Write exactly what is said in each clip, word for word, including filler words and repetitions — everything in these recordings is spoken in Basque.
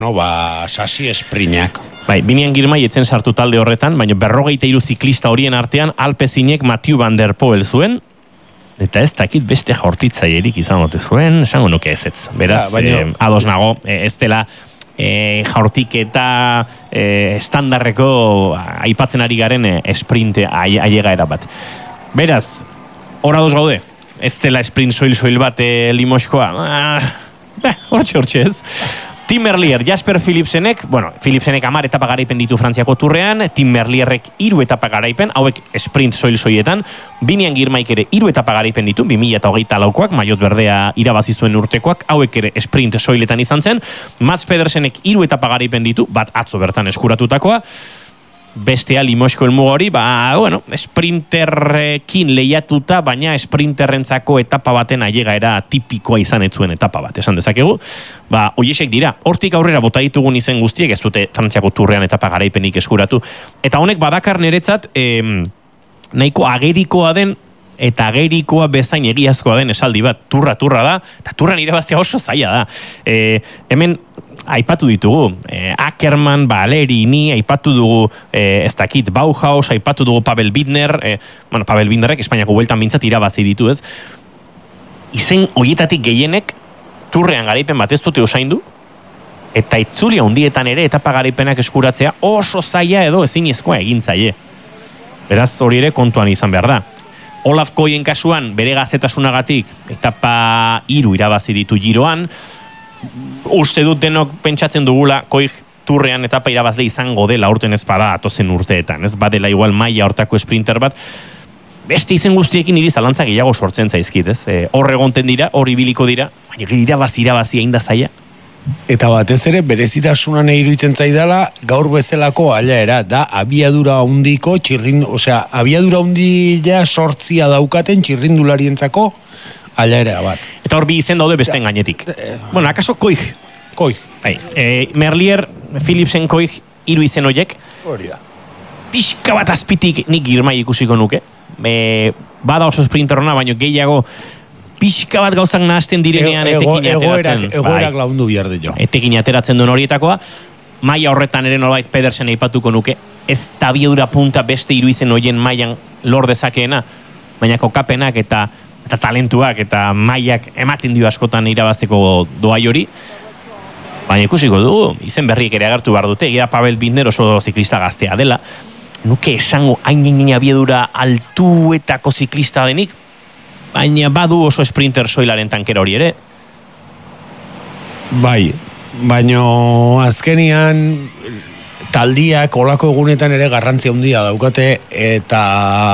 No, ba, sasi esprinak. Bai, Binian Girmay etzen sartu talde horretan, baina berrogeita hiru ziklista horien artean Alpezinek Mathieu van der Poel zuen, eta ez dakit beste jaurtitzailerik izan ote zuen, esango nuke ez ez. Beraz, ja, baina... eh, ados nago, eh, ez dela eh, jaurtiketa eh, estandarreko aipatzen ari garen eh, sprinte ailegaera bat. Beraz, hor ados gaude, ez dela sprint soil-soil bat eh, Limoskoa, ah, bah, hortxe hortxe ez. Tim Merlier, Jasper Philipsenek, bueno, Philipsenek amar etapa garaipen ditu Frantziako turrean, Tim Merlierrek hiru etapa garaipen, hauek sprint soil-soietan, Binian Girmayk ere hiru etapa garaipen ditu, bi mila hogeita laukoak, Maiot Berdea irabazi zuen urtekoak, hauek ere sprint soiletan izan zen, Mats Pedersenek hiru etapa garaipen ditu, bat atzo bertan eskuratutakoa, bestea Limosko helmuga hori, ba, bueno, sprinterrekin lehiatuta, baina sprinterrentzako etapa baten ailegaera tipikoa izan ez zuen etapa bat, esan dezakegu. Ba, hoiesek dira, hortik aurrera bota ditugun izen guztiek, ez dute Frantziako turrean etapa garaipenik eskuratu. Eta honek badakar niretzat, eh, nahiko agerikoa den, eta agerikoa bezain egiazkoa den esaldi bat, turra, turra da, eta turran irabaztea oso zaila da. E, hemen, aipatu ditugu, e, Ackerman, Ballerini, aipatu dugu, e, ez dakit, Bauhaus, aipatu dugu Pavel Bittner, e, bueno, Pavel Bittnerrek Espainiako bueltan bintzat irabazi ditu, ez? Izen hoietatik gehienek, turrean garaipen bat ez dute usaindu, eta itzulia hundietan ere etapa garaipenak eskuratzea oso zaila edo ezinezkoa egin zaie. Beraz, hori ere kontuan izan behar da. Olaf Koien kasuan, bere gazetasunagatik, etapa hiru irabazi ditu Giroan, uste dut denok pentsatzen dugula Koik turrean etapa irabazle izango dela urten ez bada atozen urteetan, ez badela igual maila hortako sprinter bat, beste izen guztiekin iri zalantza gehiago sortzen zaizkit, ez? E, hor egonten dira, hor ibiliko dira, baina irabazi irabazi egin da zaila. Eta batez ere, berezitasunan iruditzen zaidala, gaur bezalako alaera, da abiadura handiko txirrindu, osea, abiadura handia sortzia daukaten txirrindularientzako alaera bat. Eta hor bi izen daude besteen gainetik. Bueno, akaso Koik. Koik. Bai, e, Merlier, Philipsen, Koik, hiru izen horiek. Hori da. Pixka bat azpitik nik Girmay ikusiko nuke. E, bada oso sprinterona, baina gehiago pixka bat gauzak nahazten direnean e, etekin ateratzen. Egoerak laundu bihar de jo. Etekin ateratzen duen horietakoa. Maia horretan ere norbait Pedersen aipatuko nuke. Ez tabiedura punta beste hiru izen horien mailan lor dezakeena. Baina kokapenak eta eta talentuak eta mailak ematen dio askotan irabazteko doai hori. Baina ikusiko dugu, izen berriek ere agertu behar dute, egia Pavel Bittner oso ziklista gaztea dela. Nuke esango hain abiedura altuetako ziklista denik, baina badu oso sprinter soilaren tankera hori ere. Bai, baina azkenian taldiak olako egunetan ere garrantzia handia daukate, eta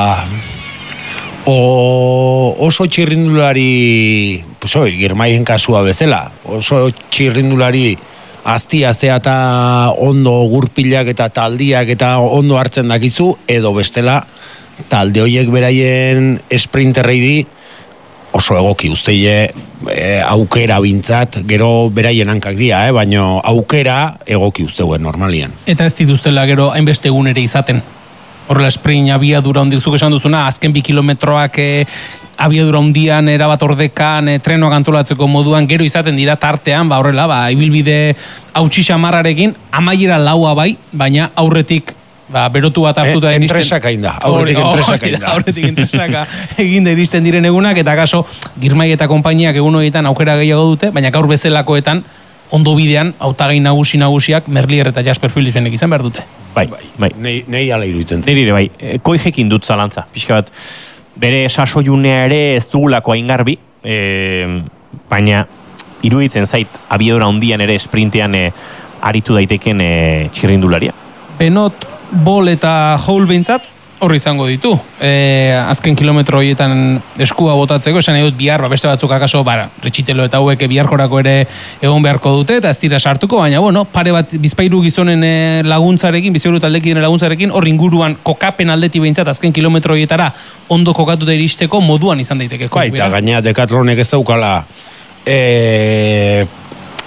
o, oso txirrindulari, pues oi, Girmayen kasua bezala, oso txirrindulari aztia zea eta ondo gurpilak eta taldiak eta ondo hartzen dakizu, edo bestela talde horiek beraien sprinterrei di oso egoki usteie e, aukera bintzat, gero beraien hankak dia, eh? Baina aukera egoki usteuen normalian. Eta ez dituztela gero hainbeste egun ere izaten. Horrela sprint abiadura hondik zuk esan duzuna, azken bi kilometroak e, abiadura hondian erabat ordekan e, trenoak antolatzeko moduan gero izaten dira tartean, ba horrela, ba, ibilbide hautsi xamarrarekin, amaiera laua bai, baina aurretik ba, berotu bat hartuta e, entresak hain da, aurretik entresak hain da. Aurretik entresaka egin da iristen diren egunak, eta kaso Girmay eta konpainiak egun horietan aukera gehiago dute, baina gaur bezalakoetan ondo bidean, hautagai nagusi nagusiak Merlier eta Jasper Philipsenek izan behar dute. Bai, bai. Nei, nei ala iruditzen. Nire, bai. Koijekin dut zalantza, pixka bat. Bere sasoiunea ere ez dugulako hain garbi, e, baina iruditzen zait abiadura handian ere sprintean e, aritu daiteken e, txirrindularia. Benot, Bol eta Houl behintzat, horri izango ditu. E, azken kilometro horietan eskua botatzeko, esan edut bihar, ba, beste batzuk akaso, bara, Retxitelo eta hauek biharkorako ere egon beharko dute, eta ez dira sartuko, baina, bueno, pare bat bizpairu gizonen laguntzarekin, bizpairu taldekien laguntzarekin, hor inguruan kokapen aldeti behintzat, azken kilometro horietara ondo kokatuta iristeko moduan izan daiteke. Ba, eta gaina Decatlonek ez daukala e,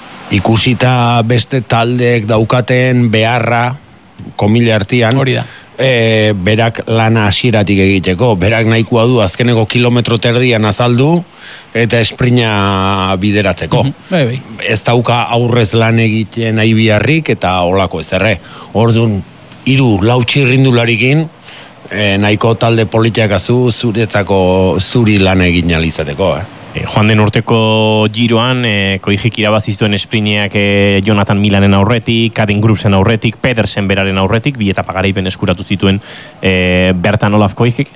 ikusita beste taldeek daukaten beharra, komila artian, hori da. e, berak lana hasieratik egiteko, berak nahikoa du azkeneko kilometro terdian azaldu, eta esprina bideratzeko. Mm-hmm. Bai, bai. Ez dauka aurrez lan egiten nahi biharrik, eta olako ezerre. Orduan, hiru lau txirrindularikin, e, nahiko talde politiakazu zuretzako zuri lan egin alizateko, eh? E, joan den urteko giroan, e, koijik irabaziztuen esprineak e, Jonathan Milanen aurretik, Caden Groupsen aurretik, Pedersen beraren aurretik, bi etapa garaipen eskuratu zituen e, Bertan Olaf koijik.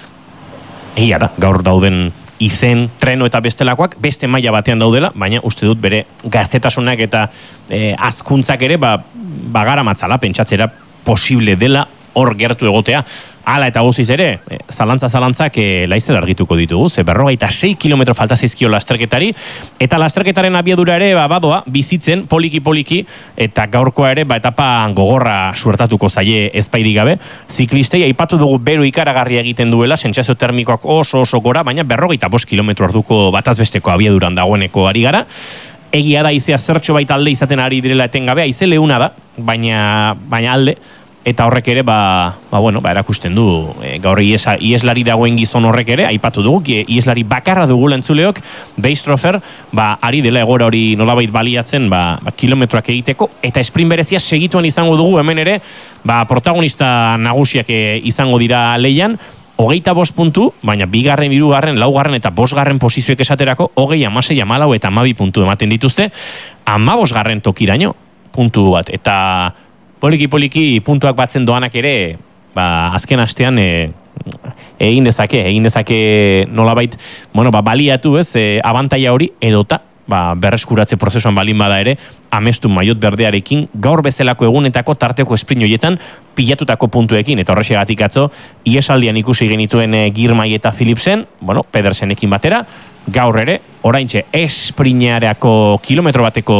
Egia da, gaur dauden izen, treno eta bestelakoak, beste maila batean daudela, baina uste dut bere gaztetasunak eta e, azkuntzak ere, ba, bagara matzala, pentsatzera posible dela hor gertu egotea. Hala eta guztiz ere, e, zalantza zalantzak e, laizter argituko ditugu, ze berrogeita sei kilometro falta zaizkio lasterketari, eta lasterketaren abiadura ere ba, badoa, bizitzen, poliki-poliki, eta gaurkoa ere, ba, etapa gogorra suertatuko zaie ezpairik gabe. Ziklistei, aipatu dugu bero ikaragarria egiten duela, sentsazio termikoak oso oso gora, baina berrogeita bost kilometro arduko batazbesteko abiaduran dagoeneko ari gara. Egia da, izea zertxo baita alde izaten ari direla etengabe, aize leuna da, baina, baina alde, eta horrek ere, ba, ba, bueno, ba, erakusten du, e, gaur iesa, ieslari dagoen gizon horrek ere, aipatu dugu, e, ieslari bakarra dugu lentzuleok, Beistrofer, ba, ari dela egora hori nolabait baliatzen, ba, ba, kilometroak egiteko, eta sprint berezia segituan izango dugu, hemen ere, ba, protagonista nagusiak e, izango dira leian, hogeita bost puntu, baina bigarren, hirugarren, laugarren eta bosgarren posizioek esaterako, hogei, amasei, amalau eta amabi puntu ematen dituzte, amabosgarren tokiraino puntu bat, eta poliki-poliki puntuak batzen doanak ere, ba, azken astean e, egin dezake, egin dezake nolabait, bueno, ba, baliatu ez, e, abantaia hori edota, ba, berreskuratze prozesuan balin bada ere, amestu maiot berdearekin, gaur bezalako egunetako tarteko esprint horietan pilatutako puntuekin, eta horrexegatik atzo, iesaldian ikusi genituen e, Girmay eta Philipsen, bueno, Pedersenekin batera, gaur ere, oraintxe esprineareako kilometro bateko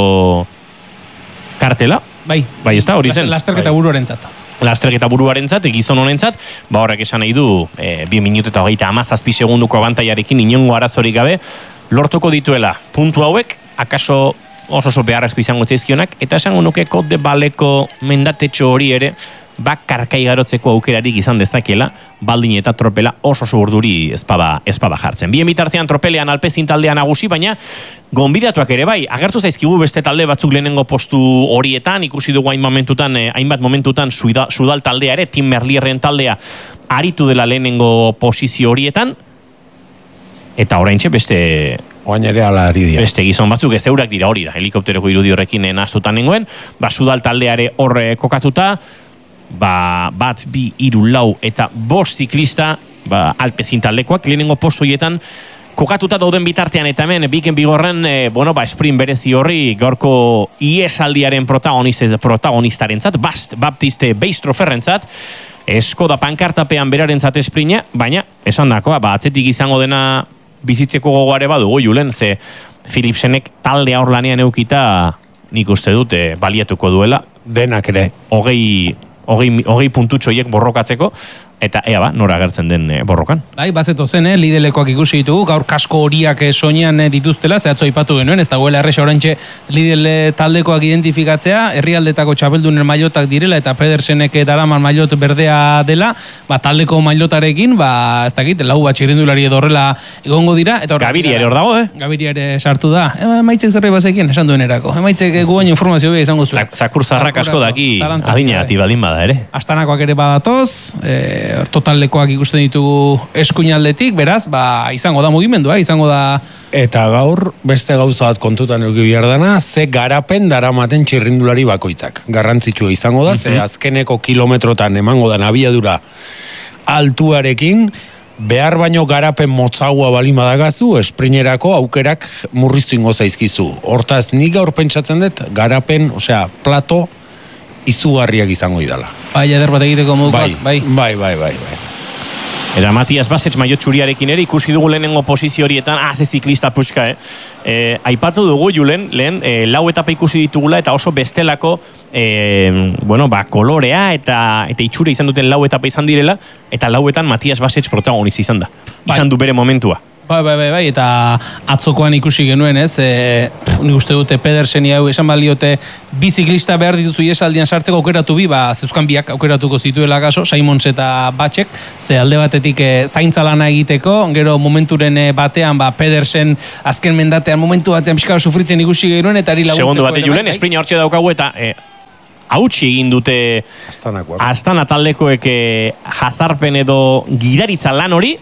kartela, Bai, bai, ez da, hori zen. Lasterketa bai. buruarentzat. Lasterketa buruarentzat, gizon honentzat, ba horrek esan nahi du, e, bi minutu eta hogeita hamazazpi segunduko abantaiarekin inongo arazorik gabe, lortuko dituela puntu hauek, akaso oso oso beharrezko izango zaizkionak, eta esango nuke Côte de Baleko mendatetxo hori ere, bak karkai garotzeko aukerarik izan dezakela, baldin eta tropela oso oso urduri ezpada, ezpada jartzen. Bien bitartean tropelean Alpecin taldea nagusi, baina gonbidatuak ere bai, agertu zaizkigu beste talde batzuk lehenengo postu horietan, ikusi dugu hain momentutan, eh, hainbat momentutan Sudal, Sudal taldea ere, Tim Merlierren taldea aritu dela lehenengo posizio horietan, eta oraintxe beste Oain ere ala ari dira. Beste gizon batzuk ez eurak dira hori da, helikopteroko irudi horrekin nahaztutan nengoen, ba Sudal taldeare horre kokatuta, ba, bat, bi, hiru, lau eta bost ziklista, ba, Alpecin taldekoak, lehenengo postu horietan kokatuta dauden bitartean, eta hemen biken bigorren, e, bueno, ba, sprint berezi horri gaurko iesaldiaren protagonistarentzat, Bast Baptiste Beistroferrentzat, Skoda pankartapean berarentzat esprina, baina, esan dakoa, ba, atzetik izango dena bizitzeko gogoare badugu, Julen, ze Philipsenek taldea hor lanean eukita, nik uste dute baliatuko duela. Denak ere. Hogei, hogei, hogei puntutxoiek borrokatzeko, eta ea ba, nora agertzen den e, borrokan. Bai, bazeto zen, eh? Lidelekoak ikusi ditugu, gaur kasko horiak eh, soinean eh, dituztela, zehatzo aipatu genuen, ez dagoela erresa oraintxe Lidele taldekoak identifikatzea, herrialdetako txapeldunen mailotak direla, eta Pedersenek daraman mailot berdea dela, ba, taldeko mailotarekin, ba, ez dakit, lau bat txirrindulari edo horrela egongo dira. Eta Gabiri ere hor dago, eh? Gabiri ere sartu da. E, maitzek zerbait bazekien, esan duen erako. E, maitzek guain informazio bia izango zuen. Zakur zarrak asko daki adinati baldin bada, ere? Astanakoak ere badatoz, e, totallekoak ikusten ditugu eskuinaldetik, beraz, ba, izango da mugimendua, izango da... Eta gaur, beste gauza bat kontutan eduki behar dana, ze garapen daramaten txirrindulari bakoitzak. Garrantzitsua izango da, ze azkeneko kilometrotan emango da abiadura altuarekin, behar baino garapen motzagoa balin badagazu, esprinerako aukerak murriztu ingo zaizkizu. Hortaz, nik gaur pentsatzen dut, garapen, osea, plato, izugarriak izango idala. Bai, eder bat egiteko moduak, bai. Bai, bai, bai, bai. Eta Matias Basets maillot txuriarekin ere ikusi dugu lehenengo posizio horietan, ah, ze ziklista puska, eh? E, aipatu dugu, Julen, lehen, e, lau etapa ikusi ditugula eta oso bestelako, e, bueno, ba, kolorea eta eta itxura izan duten lau etapa izan direla, eta lauetan Matias Basets protagoniz izan da. Bai. Izan du bere momentua. Bai, bai, bai, bai, eta atzokoan ikusi genuen, ez, e, nik uste dute Pederseni hau esan baliote bi ziklista behar dituzu iesaldian sartzeko aukeratu bi, ba, zeuzkan biak aukeratuko zituela kaso, Simons eta Batxek, ze alde batetik e, zaintza lana egiteko, gero momenturen e, batean, ba, Pedersen azken mendatean momentu batean pixka sufritzen ikusi genuen, eta ari laguntzeko. Segundu bate julen, esprina hortxe daukagu eta e, hautsi egin dute Astana taldekoek e, jazarpen edo gidaritza lan hori,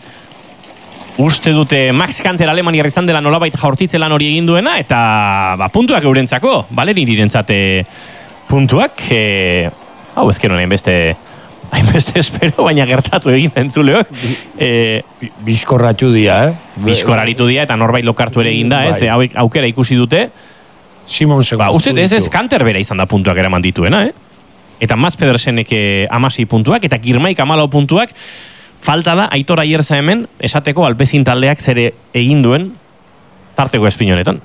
uste dute Max Kanter Alemaniar izan dela nolabait jaurtitze lan hori egin duena, eta ba, puntuak eurentzako, Valerin irentzate puntuak, e, hau ezkero nahin beste, hainbeste espero, baina gertatu egin entzuleok. E, Bizkorratu dia, eh? Bizkorraritu dia, eta norbait lokartu ere egin da, ez, e, hauek aukera ikusi dute. Simon segun. Ba, uste ez ez Kanter bera izan da puntuak eraman dituena, eh? Eta Mats Pedersenek amasei puntuak, eta Girmaik amalau puntuak. Falta da, Aitor Aierza hemen, esateko Alpezin taldeak zere egin duen tarteko espinonetan.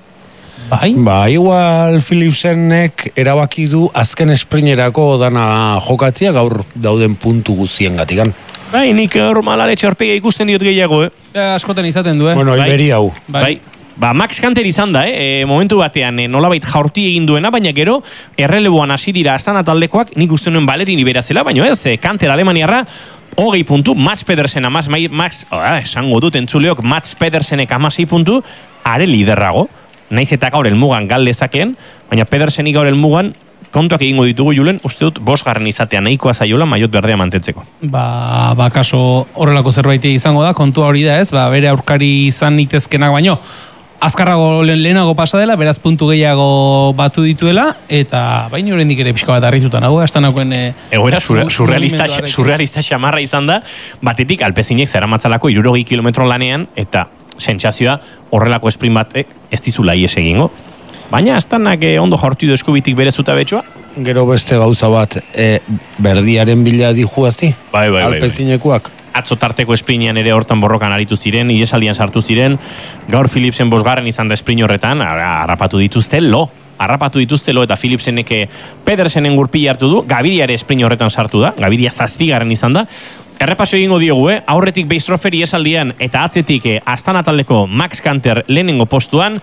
Bai? Ba, igual Philipsenek erabaki du azken esprinerako dana jokatzia gaur dauden puntu guztien gatikan. Bai, nik normalare txarpega ikusten diot gehiago, eh? Ja, askotan izaten du, eh? Bueno, bai. Iberi hau. Bai. bai. Ba, Max Kanter izan da, eh? E, momentu batean e, nolabait jaurti egin duena, baina gero erreleboan hasi dira Astana taldekoak, nik uste nuen Valerin iberazela, baina ez, e, Kanter Alemaniarra hogei puntu, Mats Pedersen amaz, Max, oh, esango dut entzuleok, Mats Pedersenek amasei puntu, are liderrago, naiz eta gaur elmugan gal dezakeen, baina Pedersenik gaur elmugan kontuak egingo ditugu Julen, uste dut bosgarren izatea nahikoa zaiola maiot berdea mantentzeko. Ba, ba kaso horrelako zerbait izango da, kontua hori da ez, ba, bere aurkari izan nitezkenak baino, azkarrago lehenago pasa dela, beraz puntu gehiago batu dituela, eta baina horrendik ere pixka bat harritutan hau, astanakoen... E, Egoera surrealista, surrealista xamarra izan da, batetik Alpezinek zeramatzalako irurogei kilometro lanean, eta sentsazioa horrelako esprint batek ez dizula ies egingo. Baina astanak eh, ondo jaurti du eskubitik bere zuta betxoa. Gero beste gauza bat, e, berdiaren bila dijuazti? Bai, bai, bai. Alpezinekuak? Atzo tarteko esprinean ere hortan borrokan aritu ziren, iesaldian sartu ziren, gaur Philipsen bosgarren izan da esprin horretan, harrapatu dituzte lo, harrapatu dituzte lo, eta Philipsenek Pedersenen gurpila hartu du, Gaviria ere esprin horretan sartu da, Gaviria zazpigarren izan da, errepaso egingo diogu, eh? Aurretik Beistroferi iesaldian, eta atzetik eh, Astana taldeko Max Kanter lehenengo postuan,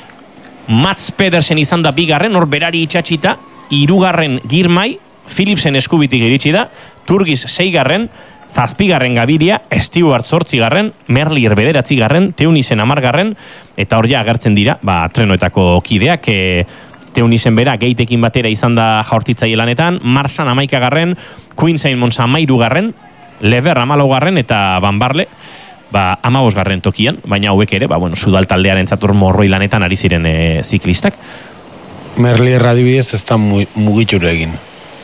Mats Pedersen izan da bigarren, hor berari itxatxita, hirugarren Girmay, Philipsen eskubitik iritsi da, Turgis seigarren, zazpigarren Gaviria, Stewart zortzigarren, Merlier bederatzigarren, Teunisen amargarren, eta hor ja agertzen dira, ba, trenoetako kideak, e, Teunisen bera, geitekin batera izan da jaurtitzaile lanetan, Marsan amaikagarren, Queen Simons amairugarren, Lever amalaugarren, eta Van Barle, ba, amabosgarren tokian, baina hauek ere, ba, bueno, sudal taldearen zatur morroi lanetan ari ziren e, ziklistak. Merlier adibidez ez da mugiture egin.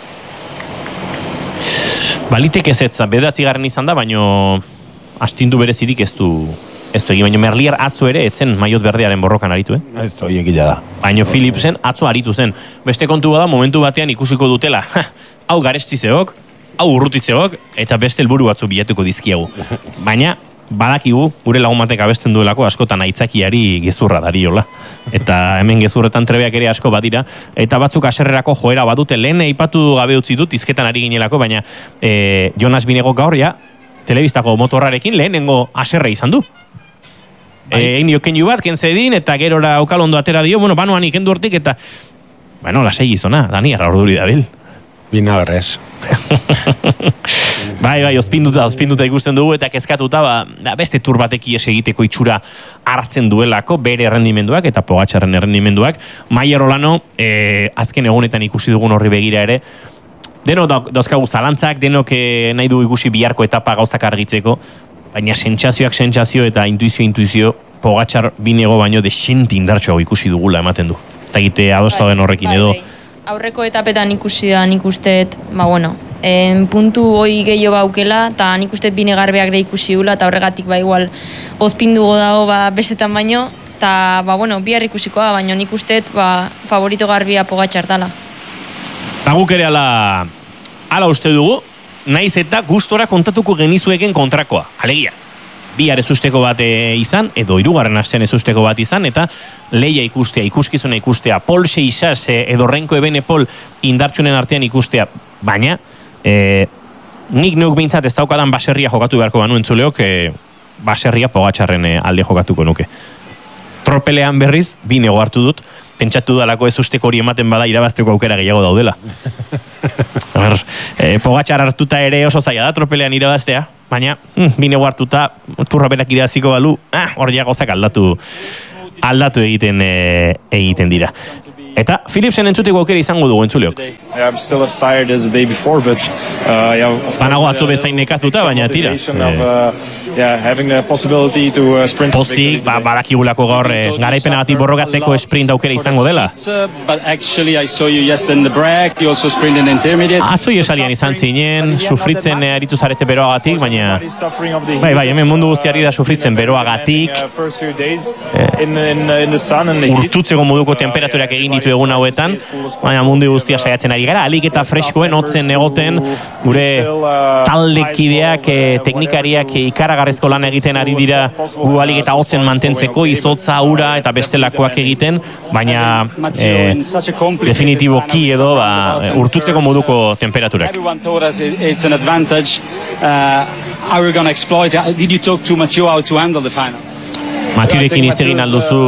Balitek ez ez, bederatzigarren izan da, baino astindu berezirik ez du, ez du egin, baino Merlier atzo ere etzen maiot berdearen borrokan aritu, eh? Ez da, hiekila da. Baino Philipsen atzo aritu zen. Beste kontu bada, momentu batean ikusiko dutela, hau garestizeok, hau urrutizeok, eta beste helburu batzu bilatuko dizkiagu. Baina, badakigu, gure lagun batek abesten duelako askotan aitzakiari gezurra dariola. Eta hemen gezurretan trebeak ere asko badira. Eta batzuk aserrerako joera badute, lehen eipatu gabe utzi dut, izketan ari ginelako, baina e, Jonas Binego gaur ja, telebistako motorrarekin lehenengo aserre izan du. Bai. Egin dio kenju bat, kentzedin, eta gerora okalondo atera dio, bueno, banoan ikendu hortik, eta, bueno, lasei gizona, Dani, arra orduri dabil. Binagarrez. Bai, bai, ospinduta, ospinduta ikusten dugu, eta kezkatuta, ba, beste tur batek ies egiteko itxura hartzen duelako, bere errendimenduak eta Pogačarren errendimenduak. Maier Olano, eh, azken egunetan ikusi dugun horri begira ere, denok dauzkagu zalantzak, denok eh, nahi du ikusi biharko etapa gauzak argitzeko, baina sentsazioak sentsazio eta intuizio intuizio Pogačar Binego baino de xenti indartxoago ikusi dugula ematen du. Ez da egite adosta den horrekin edo. Bai. Aurreko etapetan ikusi da nik usteet, ba bueno, en puntu hoi gehiago baukela, eta nik usteet Binegarbeak ere ikusi gula, eta horregatik ba igual ozpindugo dago ba, bestetan baino, eta ba bueno, bihar ikusiko da, baina nik usteet ba, favorito garbia Pogačar dala. Ba guk ere ala, ala uste dugu, naiz eta gustora kontatuko genizueken kontrakoa, alegia. Bihar ezusteko bat izan, edo hirugarren astean ezusteko bat izan, eta leia ikustea, ikuskizuna ikustea, Pol Seixas edo Renko Ebenepol indartsunen artean ikustea, baina e, nik neuk behintzat ez daukadan baserria jokatu beharko banu entzuleok, e, baserria Pogačarren alde jokatuko nuke. Tropelean berriz, bi nego hartu dut, pentsatu dalako ez usteko hori ematen bada irabazteko aukera gehiago daudela. Ber, e, Pogačar hartuta ere oso zaila da tropelean irabaztea, baina mm, bi nego hartuta turra berak irabaziko balu, ah, hor ja gauzak aldatu, aldatu egiten, e, egiten dira. Eta Philipsen entzuteko aukera izango dugu entzuleok. Banago atzo bezain nekatuta, baina tira. Pozik, ba, badakigulako gaur e, garaipenagatik borrokatzeko sprint aukera izango dela. Atzo iesalian izan zinen, sufritzen e, aritu zarete beroagatik, baina bai, bai, hemen mundu guztiari da sufritzen beroagatik. E, urtutzeko moduko temperaturak egin ditu egun hauetan, baina mundu guztia saiatzen ari gara, alik eta freskoen, hotzen egoten, gure taldekideak, e, teknikariak e, ikaragarrezko lan egiten ari dira gu alik eta hotzen mantentzeko, izotza, ura eta bestelakoak egiten, baina e, definitiboki edo ba, urtutzeko moduko temperaturak. Matiurekin hitz egin alduzu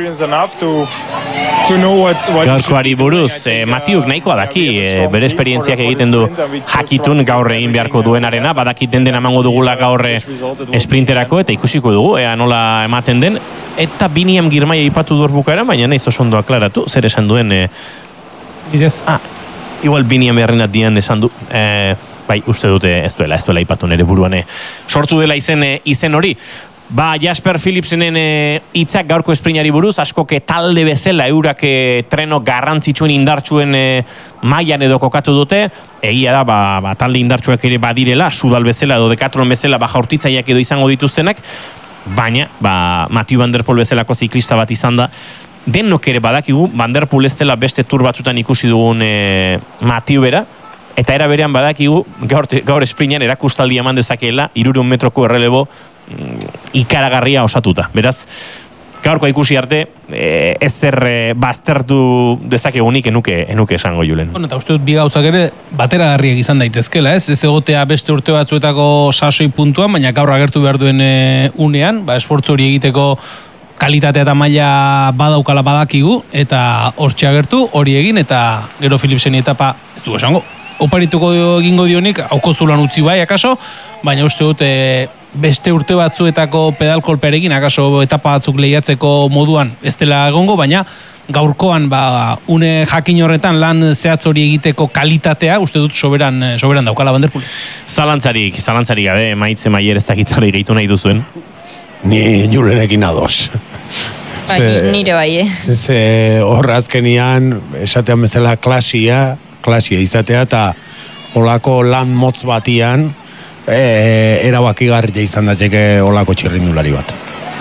gaurkoari buruz, e, Matiuk nahikoa daki, e, bere esperientziak egiten du jakitun gaur egin beharko duenarena, badakit den den emango dugula gaur esprinterako, eta ikusiko dugu, ea nola ematen den, eta Biniam Girmay aipatu dur bukaeran, baina nahiz oso ondo aklaratu, zer esan duen... E... Yes. Ah, igual Biniam errenat dian esan du, e, bai, uste dute ez duela, ez duela aipatu nere buruan, e, sortu dela izen, e, izen hori. Ba, Jasper Philipsenen hitzak e, gaurko esprinari buruz, askoke talde bezala eurak e, treno garrantzitsuen indartsuen e, mailan edo kokatu dute, egia da, ba, ba, talde indartsuak ere badirela, Sudal bezala edo Decathlon bezala baja urtitzaileak edo izango dituztenak, baina, ba, Mathieu Van Der Poel bezalako ziklista bat izan da, denok ere badakigu, Van Der Poel ez dela beste tur batzutan ikusi dugun e, Mathieu bera, eta era berean badakigu, gaur, gaur esprinean erakustaldi eman dezakeela, hirurehun metroko errelebo, ikaragarria osatuta. Beraz, gaurko ikusi arte, e, ezer e, baztertu dezakegunik enuke, enuke esango Julen. Bueno, eta uste dut bi gauzak ere bateragarriak izan daitezkela, ez? Ez egotea beste urte batzuetako sasoi puntuan, baina gaur agertu behar duen e, unean, ba, esfortzu hori egiteko kalitatea eta maila badaukala badakigu, eta hortxe agertu, hori egin, eta gero Philipsen etapa, ez du esango, oparituko egingo dionik, hauko zulan utzi bai, akaso, baina uste dut, e, beste urte batzuetako pedalkolperekin, akaso etapa batzuk lehiatzeko moduan ez dela egongo, baina gaurkoan ba, une jakin horretan lan zehatz hori egiteko kalitatea, uste dut soberan, soberan daukala Van Der Poel. Zalantzarik, zalantzarik gabe, Maitze Maier ez dakitzari gehitu nahi duzuen. Ni Julenekin ados. Bai, nire bai, eh? Ze horra azkenian, esatean bezala klasia, klasia izatea, eta olako lan motz batian, E, erabakigarria izan dateke olako txirrindulari bat.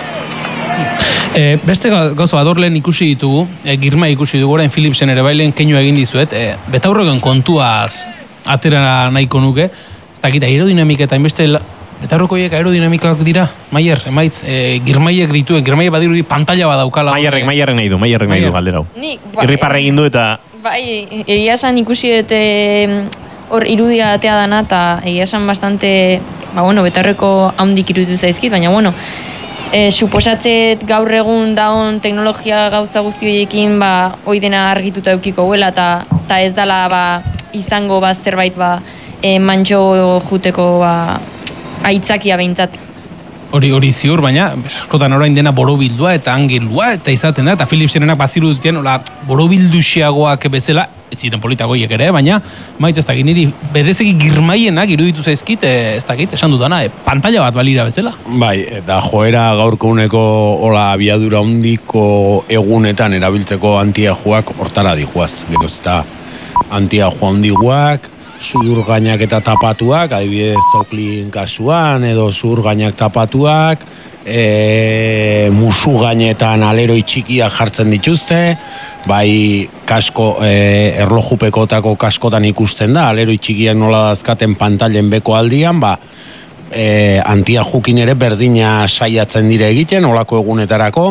E, beste gauza adorlen ikusi ditugu, e, Girmay ikusi dugu, orain Philipsen ere bailen keinu egin dizuet, e, betaurreken kontuaz atera nahiko nuke, ez dakit, aerodinamika eta inbeste betaurrekoiek aerodinamikak dira, Maier, emaitz, e, Girmayek dituen, Girmayek badirudi pantalla bat daukala. Maierrek, Maierrek nahi du, Maierrek nahi du galderau. Irriparre egin du eta... Bai, egia esan ikusi dute... Hor irudia atea dana, eta egia esan bastante, ba, bueno, betarreko haundik iruditu zaizkit, baina, bueno, e, suposatzet gaur egun daun teknologia gauza guzti horiekin, ba, hoi dena argituta eukiko huela, eta ez dala, ba, izango, ba, zerbait, ba, e, mantxo juteko, ba, aitzakia behintzat. Hori hori ziur, baina, eskotan orain dena borobildua eta angelua, eta izaten da, eta Philipsenenak baziru duten, hola, borobilduxiagoak bezala, ez ziren politagoiek ere, baina maitz ez dakit, niri berezeki Girmayenak iruditu zaizkit, ez dakit, esan dudana, e, pantalla bat balira bezala. Bai, eta joera gaurko uneko hola abiadura hondiko egunetan erabiltzeko antiajuak hortara dijoaz. Geroz eta antiaju handiguak, zurgainak eta tapatuak, adibidez Zoklin kasuan, edo zurgainak tapatuak, e, musu gainetan aleroi txikiak jartzen dituzte, bai kasko, e, erlojupekotako kaskotan ikusten da, aleroi txikiak nola dazkaten pantailen beko aldian, ba, e, antiajukin ere berdina saiatzen dire egiten, olako egunetarako,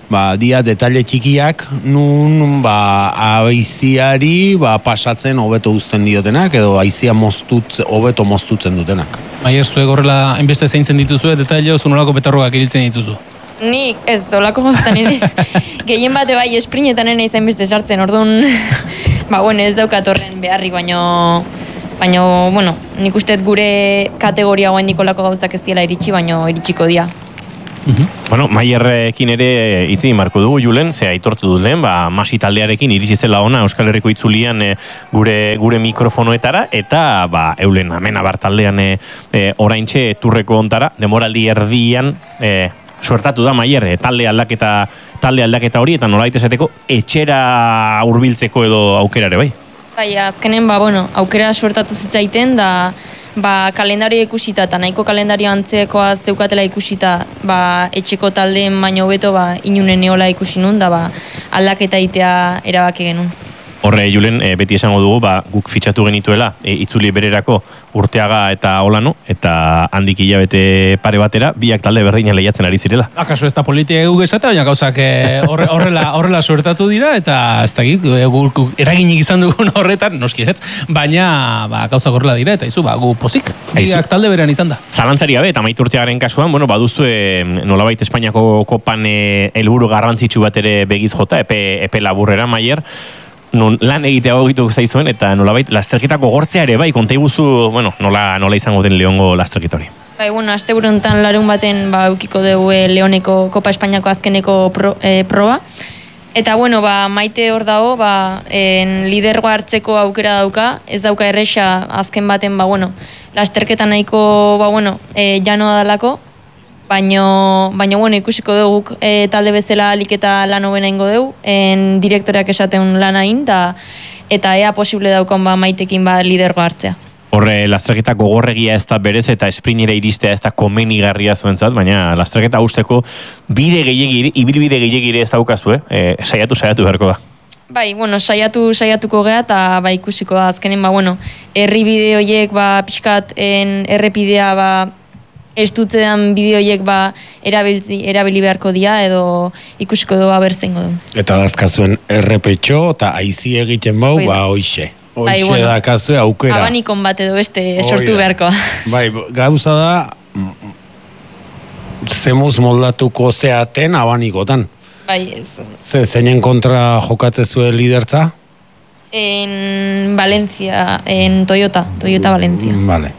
ba, dia detalle txikiak, nun, ba, aiziari, ba, pasatzen hobeto uzten diotenak, edo aizia moztutze, hobeto moztutzen dutenak. Maier, zuek horrela hainbeste zeintzen dituzue, detaile, zunolako petarroak iriltzen dituzu. Nik ez, olako goztan ez. Gehien bate bai esprinetan ene izan beste sartzen, orduan, ba, bueno, ez daukat horren beharrik, baino, baino, bueno, nik usteet gure kategoria guain nikolako gauzak ez diela iritsi, baino iritsiko dia. Uh-huh. Bueno, Maierrekin ere hitz egin marko dugu, Julen, ze aitortu dut lehen, ba, Masi taldearekin iritsi zela ona Euskal Herriko itzulian e, gure gure mikrofonoetara, eta ba, Eulen Amenabar taldean e, e, oraintxe turreko ontara, demoraldi erdian, e, suertatu da Maier, e, talde aldaketa talde aldaketa hori, eta nolabait esateko etxera hurbiltzeko edo aukerare, bai? Bai, azkenen, ba, bueno, aukera suertatu zitzaiten, da ba, kalendario ikusita eta nahiko kalendario antzekoa zeukatela ikusita, ba, etxeko taldeen baino beto, ba, inunen neola ikusi nun, da ba, aldaketa itea erabaki genuen. Horre, Julen, e, beti esango dugu, ba, guk fitxatu genituela, e, itzuli bererako Urteaga eta Olano, eta handik hilabete pare batera, biak talde berdinan lehiatzen ari zirela. Akaso ez da politika egu esate, baina gauzak e, horre, horrela, horrela suertatu dira, eta ez dakit, gu eraginik izan dugun horretan, noski ez, baina ba, gauzak horrela dira, eta izu, ba, gu pozik, biak talde berean izan da. Zalantzari gabe, eta Maite Urteagaren kasuan, bueno, baduzu e, nolabait Espainiako kopan e, helburu garrantzitsu bat ere begiz jota, epe, epe laburrera, Maier, non lan egitea gogitu zaizuen, eta nolabait lasterketako gortzea ere bai, konta iguzu, bueno, nola, nola izango den Leongo lasterketa hori. Bai, bueno, aste buruntan larun baten ba, eukiko dugu e, Leoneko Kopa Espainiako azkeneko pro, e, proba. Eta, bueno, ba, Maite hor dago, ba, en, lidergoa hartzeko aukera dauka, ez dauka erresa azken baten, ba, bueno, lasterketa nahiko, ba, bueno, e, janoa dalako, Baino, baino, bueno, ikusiko dugu e, talde bezala alik eta lan hobena ingo dugu, en direktoreak esaten lan hain, da, eta ea posible daukan ba, Maitekin ba, lidergo hartzea. Horre, lasterketa gogorregia ez da berez eta esprinera iristea ez da komenigarria zuentzat, baina lasterketa usteko bide gehiagiri, ibilbide gehiagiri ez daukazue, e, saiatu, saiatu beharko da. Bai, bueno, saiatu, saiatuko gea, eta ba, ikusiko da, azkenen, ba, bueno, herri bide horiek, ba, pixkat, en, errepidea, ba, estutzean bideoiek ba erabili, erabili beharko dira edo ikusiko dugu abertzengo du. Eta dazkazuen errepetxo eta aizi egiten bau, ba hoixe. Hoixe bai, bueno, da kazue aukera. Abanikon bat edo beste sortu beharko. Bai, gauza da zemuz moldatuko zeaten abanikotan. Bai, ez. Ze, zeinen kontra jokatze zuen lidertza? En Valencia, en Toyota, Toyota Valencia. Vale.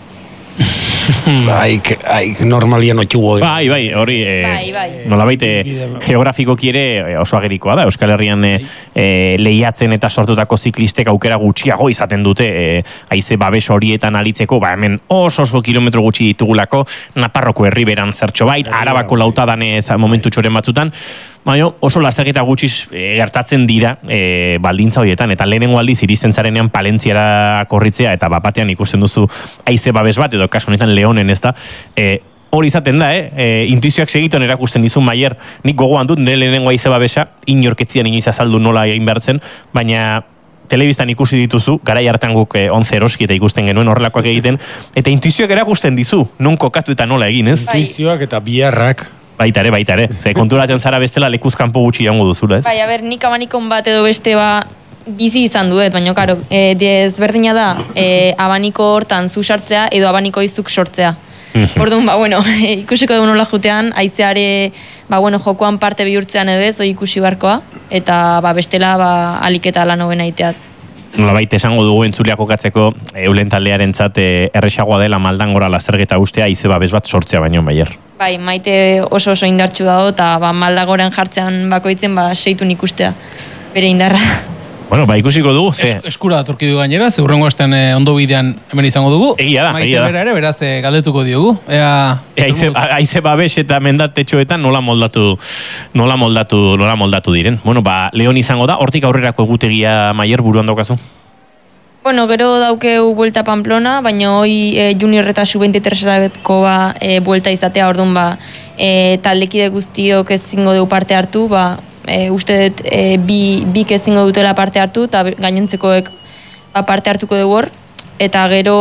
Aik, aik normalien otxugo. Bai, bai, hori e, bai, bai. Nolabait geografikoki ere oso agerikoa da. Euskal Herrian e, e, lehiatzen eta sortutako ziklistek aukera gutxiago izaten dute e, haize babes horietan alitzeko, ba hemen oso oso kilometro gutxi ditugulako, Naparroko herriberan zertxo bait, Arabako lautadan ez momentu txoren batzutan, baina oso lasterketa gutxiz e, gertatzen dira e, baldintza horietan, eta lehenengo aldiz iristen zarenean Palentziara korritzea, eta bapatean ikusten duzu haize babes bat, edo kasu honetan Leonen ez da, e, hori izaten da, eh? E, intuizioak segituen erakusten dizu Maier, nik gogoan dut, nire lehenengo haize babesa, inorketzian inoiz azaldu nola egin behar zen, baina telebistan ikusi dituzu, garai hartan guk eh, onze eroski eta ikusten genuen horrelakoak egiten, eta intuizioak erakusten dizu, non kokatu eta nola egin, ez? Intuizioak eta biharrak. Baita ere, baita ere. Ze konturatzen zara bestela lekuz kanpo gutxi jango duzula, ez? Bai, a ber, nik abanikon bat edo beste ba bizi izan duet, baina karo, e, desberdina da, e, abaniko hortan zu sartzea edo abaniko izuk sortzea. Orduan, ba, bueno, ikusiko dugu nola jutean, aizeare, ba, bueno, jokoan parte bihurtzean edo ez, oi ikusi barkoa, eta ba, bestela, ba, aliketa lan hobena iteat. Nolabait esango dugu entzuleak kokatzeko Eulen taldearen zat erresagoa dela Maldangora lasterketa ustea haize babes bat sortzea baino, Maier. Bai, Maite oso oso indartsu dago, eta ba, Maldagoran jartzean bakoitzen ba, seitun ikustea, bere indarra. Bueno, ba, ikusiko dugu, ze... Es, eskura datorki du gainera, ze hurrengo astean eh, ondo bidean hemen izango dugu. Egia da, Maite egia da. Bera ere, beraz, eh, galdetuko diogu. Ea... E, aize, aize babes eta mendatetxoetan nola moldatu, nola moldatu, nola moldatu diren. Bueno, ba, Leon izango da, hortik aurrerako egutegia Maier buruan daukazu? Bueno, gero daukeu Vuelta Pamplona, baina hoi e, junior eta sub veintitreko ba, e, buelta izatea, orduan ba, e, taldekide guztiok ezingo deu parte hartu, ba, e, uste dut e, bi, bik ezingo dutela parte hartu, eta gainontzekoek ba, parte hartuko dugu hor, eta gero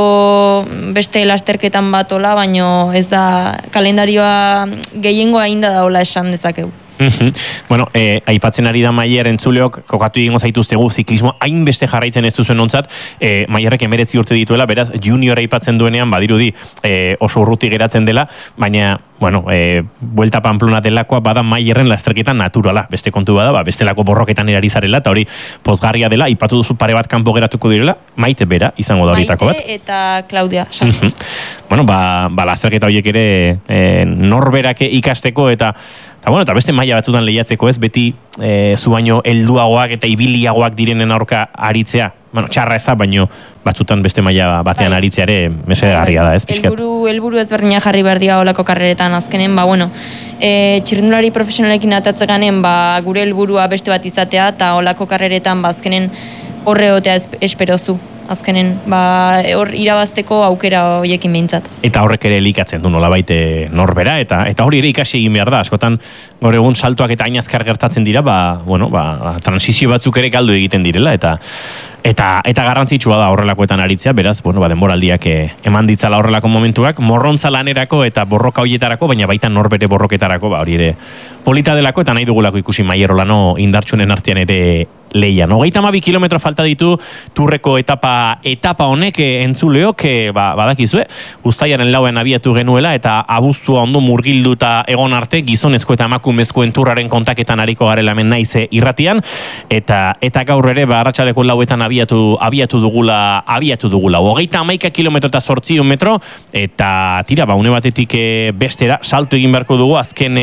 beste lasterketan bat ola, baina ez da kalendarioa gehiengoa inda daola esan dezakegu. Bueno, eh, aipatzen ari da Maier entzuleok, kokatu egingo zaituztegu ziklismo hainbeste jarraitzen ez duzuen ontzat, eh, Maierrek emeretzi urte dituela, beraz, junior aipatzen duenean, badirudi eh, oso urruti geratzen dela, baina, bueno, eh, Vuelta Pamplona delakoa bada Maierren lasterketa naturala, beste kontu bada, ba, bestelako borroketan erari zarela, eta hori pozgarria dela, aipatu duzu pare bat kanpo geratuko direla, Maite bera, izango da horietako bat. Maite eta Claudia. Bueno, ba, ba lasterketa horiek ere eh, norberake ikasteko eta Eta, bueno, eta beste maila batutan lehiatzeko ez, beti e, zu baino helduagoak eta ibiliagoak direnen aurka aritzea. Bueno, txarra ez da, baino batzutan beste maila batean aritzea ere mesegarria da, ez, pixkat. Helburu helburu ezberdina jarri behar dira olako karreretan azkenen, ba, bueno, e, txirrindulari profesionalekin atatzeganen, ba, gure helburua beste bat izatea, eta olako karreretan, ba, azkenen horreotea esperozu. Azkenen, ba, hor irabazteko aukera horiekin behintzat. Eta horrek ere elikatzen du nolabait norbera, eta eta hori ere ikasi egin behar da. Askotan, gaur egun saltoak eta ainazkar gertatzen dira, ba, bueno, ba, transizio batzuk ere galdu egiten direla, eta eta eta garrantzitsua da horrelakoetan aritzea, beraz, bueno, ba, denboraldiak eman ditzala horrelako momentuak, morrontza lanerako eta borroka hoietarako, baina baita norbere borroketarako, ba, hori ere polita delako, eta nahi dugulako ikusi Maier Olano indartsunen artean ere lehian. Hogeita hamabi kilometro falta ditu turreko etapa etapa honek entzuleok, ba, badakizue, uztailaren lauan abiatu genuela eta abuztua ondo murgilduta egon arte gizonezko eta emakumezkoen turraren kontaketan ariko garela hemen naize irratian, eta eta gaur ere ba arratsaleko lauetan abiatu abiatu dugula abiatu dugula. Hogeita hamaika kilometro eta zortziehun metro, eta tira, ba une batetik bestera salto egin beharko dugu azken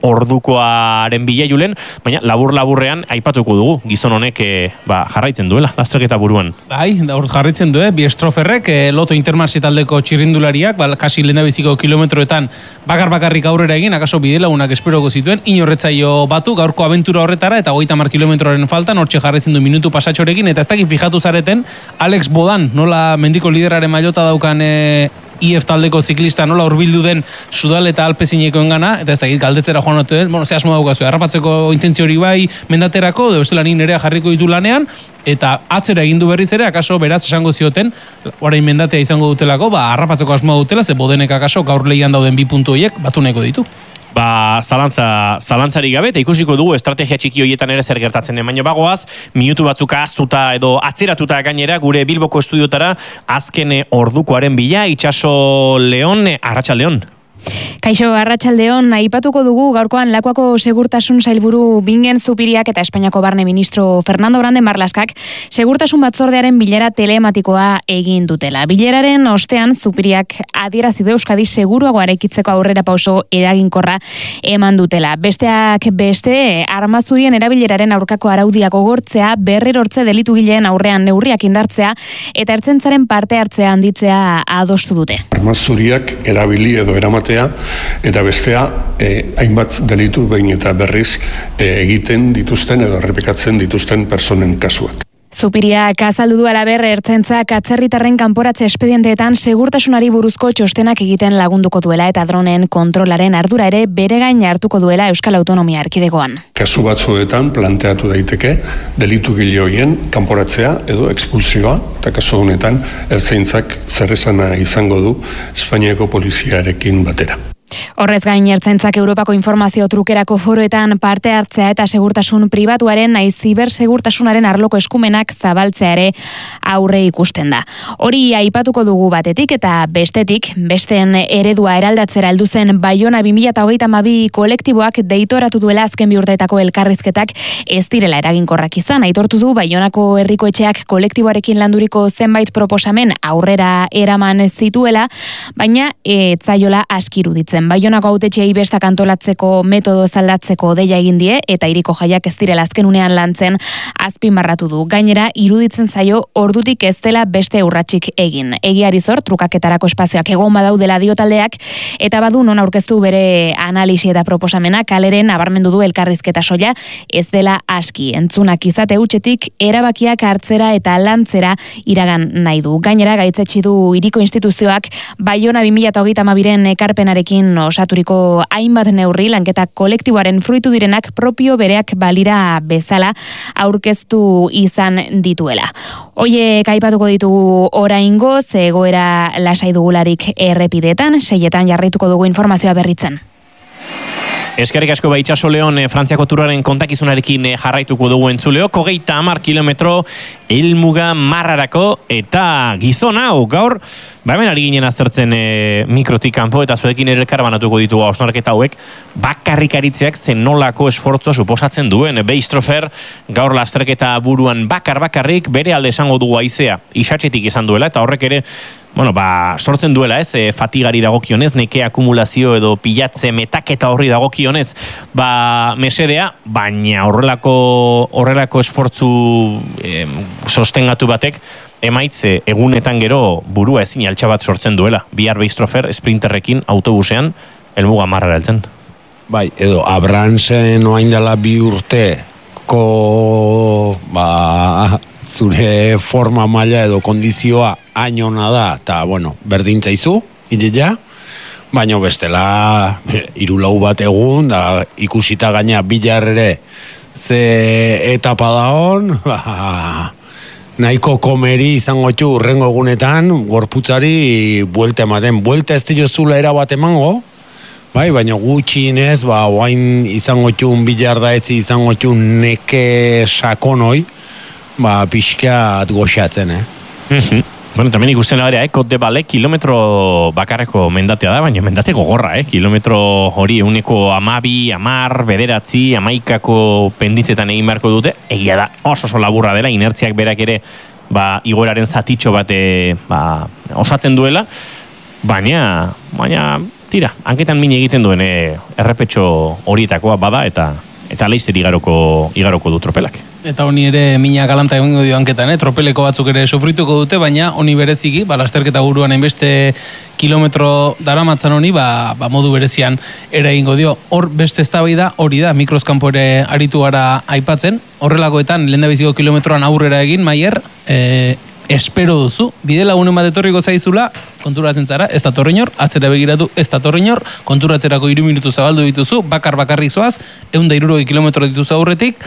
ordukoaren bilaiulen, baina labur laburrean aipatuko dugu gizon honek e, ba, jarraitzen duela, lasterketa buruan. Bai, hor jarraitzen du, eh? Bi estroferrek, e, Loto Intermarché taldeko txirrindulariak, ba, kasi lehendabiziko kilometroetan bakar bakarrik aurrera egin, akaso bidelagunak esperoko zituen, inorretzaio batu, gaurko abentura horretara, eta hogeita hamar kilometroaren faltan, hortxe jarraitzen du minutu pasatxorekin, eta ez dakit fijatu zareten, Alex Bodan, nola mendiko lideraren mailota daukan e, I F taldeko ziklista nola hurbildu den Sudal eta Alpezinekoen gana, eta ez dakit galdetzera joan ote den, bueno, ze asmo daukazu, harrapatzeko intentzio hori bai mendaterako, edo bestela ni nerea jarriko ditu lanean, eta atzera egin du berriz ere, akaso beraz esango zioten, orain mendatea izango dutelako, ba, harrapatzeko asmoa dutela, ze Bodenek akaso gaur lehian dauden bi puntu horiek batu nahiko ditu. Ba, zalantza, zalantzari gabe, eta ikusiko dugu estrategia txiki horietan ere zer gertatzen den, baina bagoaz, minutu batzuk ahaztuta edo atzeratuta gainera, gure Bilboko estudiotara, azken ordukoaren bila, Itxaso Leon, Arratxa Leon. Kaixo, Arratsaldeon, aipatuko dugu gaurkoan Lakuako segurtasun sailburu Bingen Zupiriak eta Espainiako barne ministro Fernando Grande Marlaskak segurtasun batzordearen bilera telematikoa egin dutela. Bileraren ostean Zupiriak adierazi du Euskadi seguruago eraikitzeko aurrera pauso eraginkorra eman dutela. Besteak beste, armazurien erabileraren aurkako araudiak gogortzea, berrerortze delitugileen aurrean neurriak indartzea eta ertzaintzaren parte hartzea handitzea adostu dute. Armazuriak erabili edo eramatea eta bestea eh, hainbat delitu behin eta berriz eh, egiten dituzten edo errepikatzen dituzten personen kasuak. Zupiriak azaldu du halaber ertzaintzak atzerritarren kanporatze espedienteetan segurtasunari buruzko txostenak egiten lagunduko duela eta dronen kontrolaren ardura ere bere gain hartuko duela Euskal Autonomia Erkidegoan. Kasu batzuetan planteatu daiteke delitu gile horien kanporatzea edo expulsioa, eta kasu honetan ertzaintzak zerresana izango du Espainiako poliziarekin batera. Horrez gain ertzaintzak Europako informazio trukerako foroetan parte hartzea eta segurtasun pribatuaren naiz zibersegurtasunaren arloko eskumenak zabaltzea ere aurre ikusten da. Hori aipatuko dugu batetik eta bestetik, besteen eredua eraldatzera heldu zen Baiona bi mila hogeita hamabi kolektiboak deitoratu duela azken bi urteetako elkarrizketak ez direla eraginkorrak izan. Aitortu du Baionako herriko etxeak kolektiboarekin landuriko zenbait proposamen aurrera eraman zituela, baina ez zaiola aski iruditzen. Baionako hautetxeei bestak antolatzeko metodo zaldatzeko deia egin die eta hiriko jaiak ez direla azken unean lantzen azpimarratu du. Gainera, iruditzen zaio ordutik ez dela beste urratsik egin. Egiari zor, trukaketarako espazioak egon badaudela dio taldeak eta badu non aurkeztu bere analisi eta proposamena kaleren nabarmendu du elkarrizketa soila ez dela aski. Entzunak izate hutsetik erabakiak hartzera eta lantzera iragan nahi du. Gainera, gaitzetsi du hiriko instituzioak Baiona bi mila hogeita hamabiren ekarpenarekin osaturiko hainbat neurri lanketa kolektiboaren fruitu direnak propio bereak balira bezala aurkeztu izan dituela. Hoiek aipatuko ditugu oraingo, ze egoera lasai dugularik errepidetan, seietan jarraituko dugu informazioa berritzen. Eskerrik asko bai Itxaso Leon eh, Frantziako turaren kontakizunarekin eh, jarraituko dugu entzuleo, kogeita hamar kilometro helmuga marrarako eta gizon hau gaur, ba hemen ari ginen aztertzen eh, mikrotik kanpo eta zuekin ere elkarbanatuko ditugu hausnarketa hauek, bakarrikaritzeak zen nolako esfortzua suposatzen duen. Beistrofer gaur lasterketa buruan bakar bakarrik bere alde esango dugu haizea isatxetik izan duela eta horrek ere bueno, ba, sortzen duela ez, e, fatigari dagokionez, neke akumulazio edo pilatze metaketa horri dagokionez, ba, mesedea, baina horrelako, horrelako esfortzu e, sostengatu batek, emaitz e, egunetan gero burua ezin altxa bat sortzen duela. Bihar Beistrofer sprinterrekin autobusean helmuga marrara heltzen. Bai, edo Abransen oain dela bi urte ko, ba, zure forma maila edo kondizioa hainona da, eta, bueno, berdintzaizu, ireia, baina bestela, hiru lau bat egun, da ikusita gaina bilar ere ze etapa da hon, ba, nahiko komeri izango txu urrengo egunetan, gorputzari buelta ematen, buelta ez diozula erabat emango, bai, baina gutxienez, ba, oain izango txun bilar da etzi izango txun neke sakonoi, ba, pixkat goxatzen, eh? Mm-hmm. Bueno, también ikusten area, eh? Kot de Bale, kilometro bakarreko mendatea da, baina mendate gogorra, eh? Kilometro hori euneko amabi, amar, bederatzi, amaikako penditzetan egin beharko dute, egia da, oso oso laburra dela, inertziak berak ere, ba, igoeraren zatitxo bate, ba, osatzen duela, baina, baina, tira, hanketan min egiten duen, eh, errepetxo horietakoa bada, eta eta leizter igaroko, igaroko du tropelak. Eta honi ere mina galanta egongo dio hanketan, eh? Tropeleko batzuk ere sufrituko dute, baina honi bereziki, ba, lasterketa buruan hainbeste kilometro daramatzan honi, ba, ba modu berezian ere egingo dio. Hor beste eztabaida hori da, mikroskampo ere aritu gara aipatzen, horrelakoetan lehendabiziko kilometroan aurrera egin, Maier, eh, espero duzu, bide lagunen bat etorriko zaizula, konturatzen zara, ez da torrinor, atzera begiratu, ez da torrinor, konturatzerako hiru minutu zabaldu dituzu, bakar bakarrik zoaz, ehun eta hirurogei kilometro dituzu aurretik,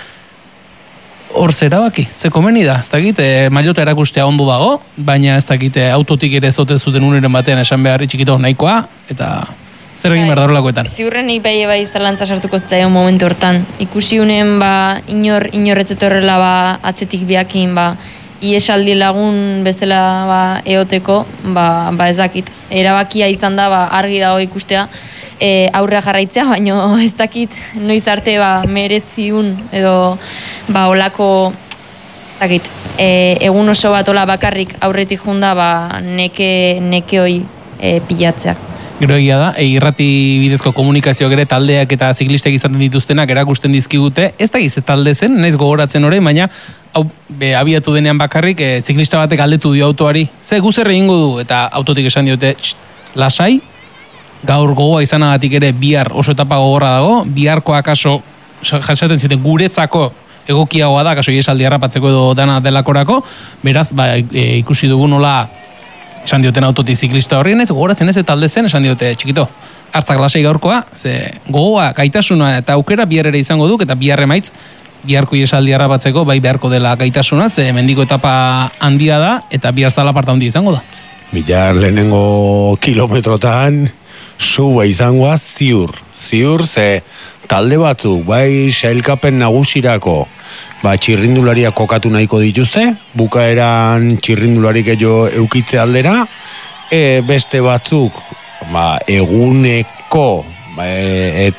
hor zera baki, ze komeni da, ez dakit, e, mailota erakustea ondo dago, baina ez dakit, autotik ere zote zuten uneren batean esan behar txikito nahikoa, eta zer egin behar darolakoetan. Ziurren ipai bai zalantza sartuko zitzaion momentu hortan, ikusi unen, ba, inor, inorretzete horrela, ba, atzetik biakin, ba, iesaldi lagun bezala ba, eoteko, ba, ba ez dakit. Erabakia izan da, ba, argi dago ikustea, e, aurrea jarraitzea, baino ez dakit noiz arte ba, mereziun edo ba, olako, ez dakit, e, egun oso bat ola bakarrik aurretik junda ba, neke, neke hoi e, pilatzea. Gero egia da, e, irrati bidezko komunikazioak ere taldeak eta ziklistek izaten dituztenak erakusten dizkigute, ez da giz talde zen, naiz gogoratzen orain, baina hau, be, abiatu denean bakarrik, e, ziklista batek galdetu dio autoari, ze guzer egingo du, eta autotik esan diote, lasai, gaur gogoa izanagatik ere bihar oso etapa gogorra dago, biharko akaso, jasaten zuten guretzako egokiagoa da, akaso iesaldi harrapatzeko edo dana delakorako, beraz, ba, e, ikusi dugu nola, esan dioten autotik ziklista horrien ez, gogoratzen ez eta alde zen, esan diote, txikito, hartzak lasei gaurkoa, ze gogoa, gaitasuna eta aukera bihar ere izango duk, eta bihar emaitz, biharko iesaldi harrapatzeko, bai beharko dela gaitasuna, ze mendiko etapa handia da, eta bihar zala parta handia izango da. Bihar lehenengo kilometrotan, suba izangoa ziur, ziur, ze talde batzuk, bai sailkapen nagusirako, ba, txirrindularia kokatu nahiko dituzte, bukaeran txirrindularik edo eukitze aldera, e, beste batzuk, ba, eguneko ba, e,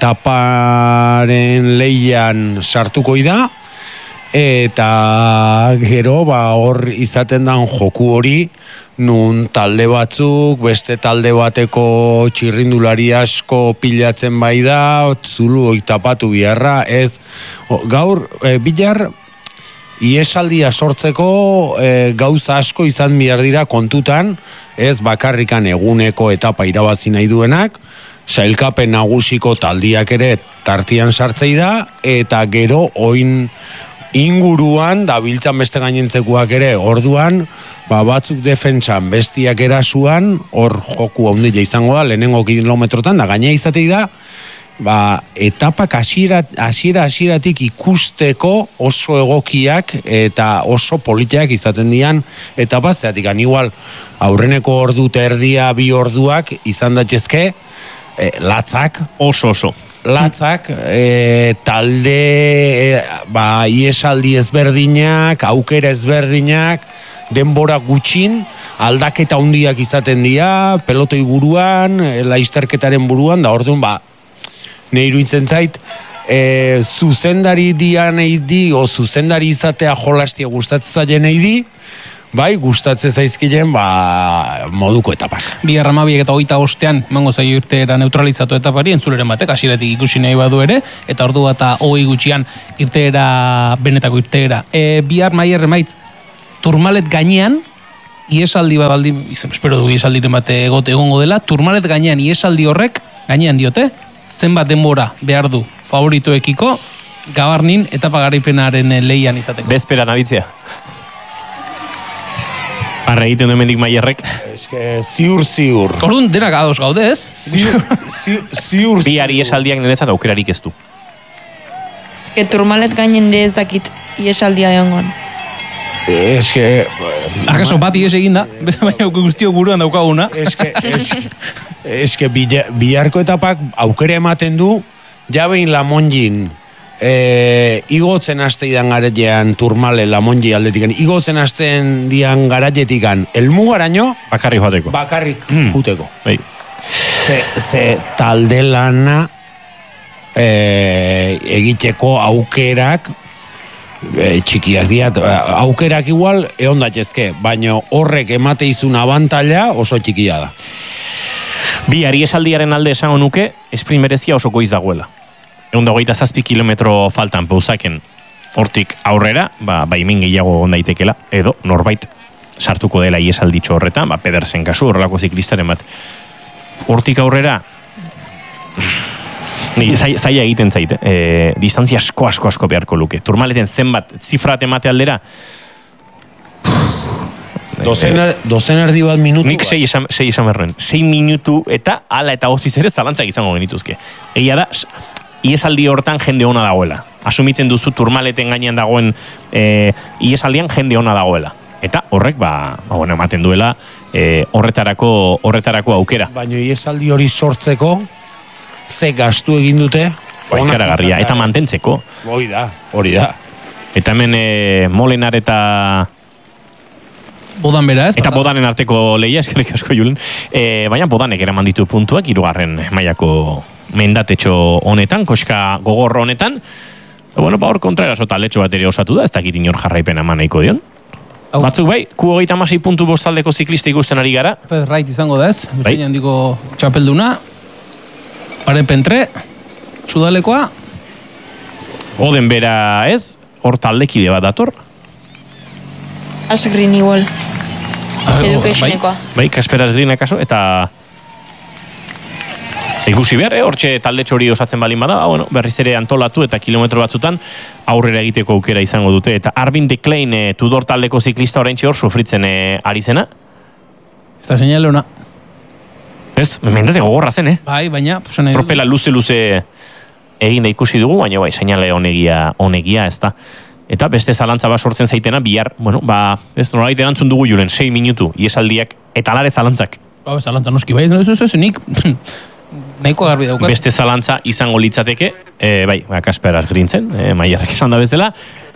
etaparen leian sartuko da, eta gero, ba, hor izaten dan joku hori, nun talde batzuk, beste talde bateko txirrindulari asko pilatzen bai da, zulu oitapatu biharra, ez, gaur, e, bilar, iesaldia sortzeko e, gauza asko izan behar dira kontutan, ez bakarrikan eguneko etapa irabazi nahi duenak, sailkapen nagusiko taldiak ere tartian sartzei da, eta gero oin inguruan, da biltzan beste gainentzekuak ere, orduan, ba, batzuk defentsan, bestiak erasuan, hor joku handia izango da, lehenengo kilometrotan, da gaina izatei da, ba, etapak hasiera hasiera hasieratik ikusteko oso egokiak eta oso politiak izaten dian etapa zeatik igual aurreneko ordu eta erdia bi orduak izan daitezke e, latzak oso oso latzak, e, talde, e, ba, iesaldi ezberdinak, aukera ezberdinak, denbora gutxin, aldaketa handiak izaten dira, pelotoi buruan, e, laizterketaren buruan, da orduan, ba, nahi iruditzen zait, e, zuzendari dian di, o zuzendari izatea jolastia gustatzen zaien di, bai, gustatzen zaizkilen, ba, moduko etapak. Bi arramabiek eta hogeita bostean, mango zaio irteera neutralizatu etapari, entzuleren batek, hasieratik ikusi nahi badu ere, eta ordu eta hogei gutxian irteera, benetako irteera. E, bihar Maier emaitz, Turmalet gainean, iesaldi bat baldi, espero du iesaldiren bate egote egongo dela, Turmalet gainean iesaldi horrek, gainean diote, zenbat denbora behar du favoritoekiko, Gabarnin etapa garaipenaren lehian izateko. Bezpera nabitzea. Arra egiten du hemendik Maierrek. Eske, ziur, ziur. Orduan, denak ados gaude, ez? Ziur, ziur, ziur. Bi iesaldiak niretzat aukerarik ez du. Que Turmalet gainen de ezakit iesaldia egongon. Eske... Akaso bat ies eginda, baina guztio buruan daukaguna. Eske, eske, eske biharko etapak aukera ematen du, jabein Lamonjin, e, igotzen asteidan garetean Turmale Lamonji aldetikan, igotzen asten dian garatetikan, elmugaraino, bakarrik joateko. Bakarrik mm. juteko. Bai. Ze, ze talde lana e, egiteko aukerak, E, txikiak diat, aukerak igual egon datezke, baina horrek emate izun abantaila oso txikia da. Bi ariesaldiaren alde esango nuke, esprint berezia oso goiz dagoela. Egun dagoita zazpi kilometro faltan pausaken hortik aurrera, ba, baimen gehiago ondaitekela, edo norbait sartuko dela iesalditxo horretan, ba, Pedersen kasu horrelako ziklistaren bat. Hortik aurrera, Ni, zaila egiten zait, eh? distantzia asko, asko, asko beharko luke. Turmaleten zenbat, zifrat emate aldera. Dozen, eh, dozen erdi bat minutu. Nik sei esan, sei esan berruen. Sei minutu eta ala eta goztiz ere zalantzak izango genituzke. Egia da, iesaldi hortan jende ona dagoela. Asumitzen duzu Turmaleten gainean dagoen eh, iesaldian jende ona dagoela. Eta horrek, ba, ba bueno, ematen duela eh, horretarako, horretarako aukera. Baina iesaldi hori sortzeko, ze gastu egin dute, ikaragarria, eta mantentzeko. Hori da, hori da. Eta hemen e, Molenar eta Bodan bera, ez? Eta Bodanen arteko lehia, eskerrik asko Julen. E, baina Bodanek eraman ditu puntuak, hirugarren mailako mendatetxo honetan, koska gogorro honetan. E, bueno, ba hor kontraeraso taletxo bat ere osatu da, ez dakit inor jarraipena eman nahiko dion. Au. Batzuk bai, ku hogeita hamasei puntu bostaldeko ziklista ikusten ari gara. Right izango da ez, bai. Butxein handiko txapelduna. Pare pentre, sudalekoa. Oden bera ez, hor taldekide bat dator. Asgreen igual. Educationekoa. Bai, bai Kasper Asgreen akaso, eta ikusi behar, eh? Hortxe taldetxo hori osatzen balin bada, bueno, berriz ere antolatu eta kilometro batzutan aurrera egiteko aukera izango dute. Eta Arvin de Klein, eh, Tudor taldeko ziklista oraintxe hor sufritzen eh, ari zena. Ez da señale ona. Ez, mendate gogorra zen, eh? Bai, baina... Tropela luze-luze egin da ikusi dugu, baina bai, seinale onegia, onegia ez da. Eta beste zalantza bat sortzen zaitena, bihar, bueno, ba, ez nolait erantzun dugu Julen, sei minutu, iesaldiak, eta alare zalantzak. Ba, zalantza noski, bai, ez ez ez, nik nahiko garbi daukat. Beste zalantza izango litzateke, e, bai, ba, Kasper Asgreen zen, e, Maierrek esan da bezala.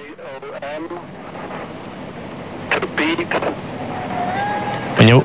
Baina,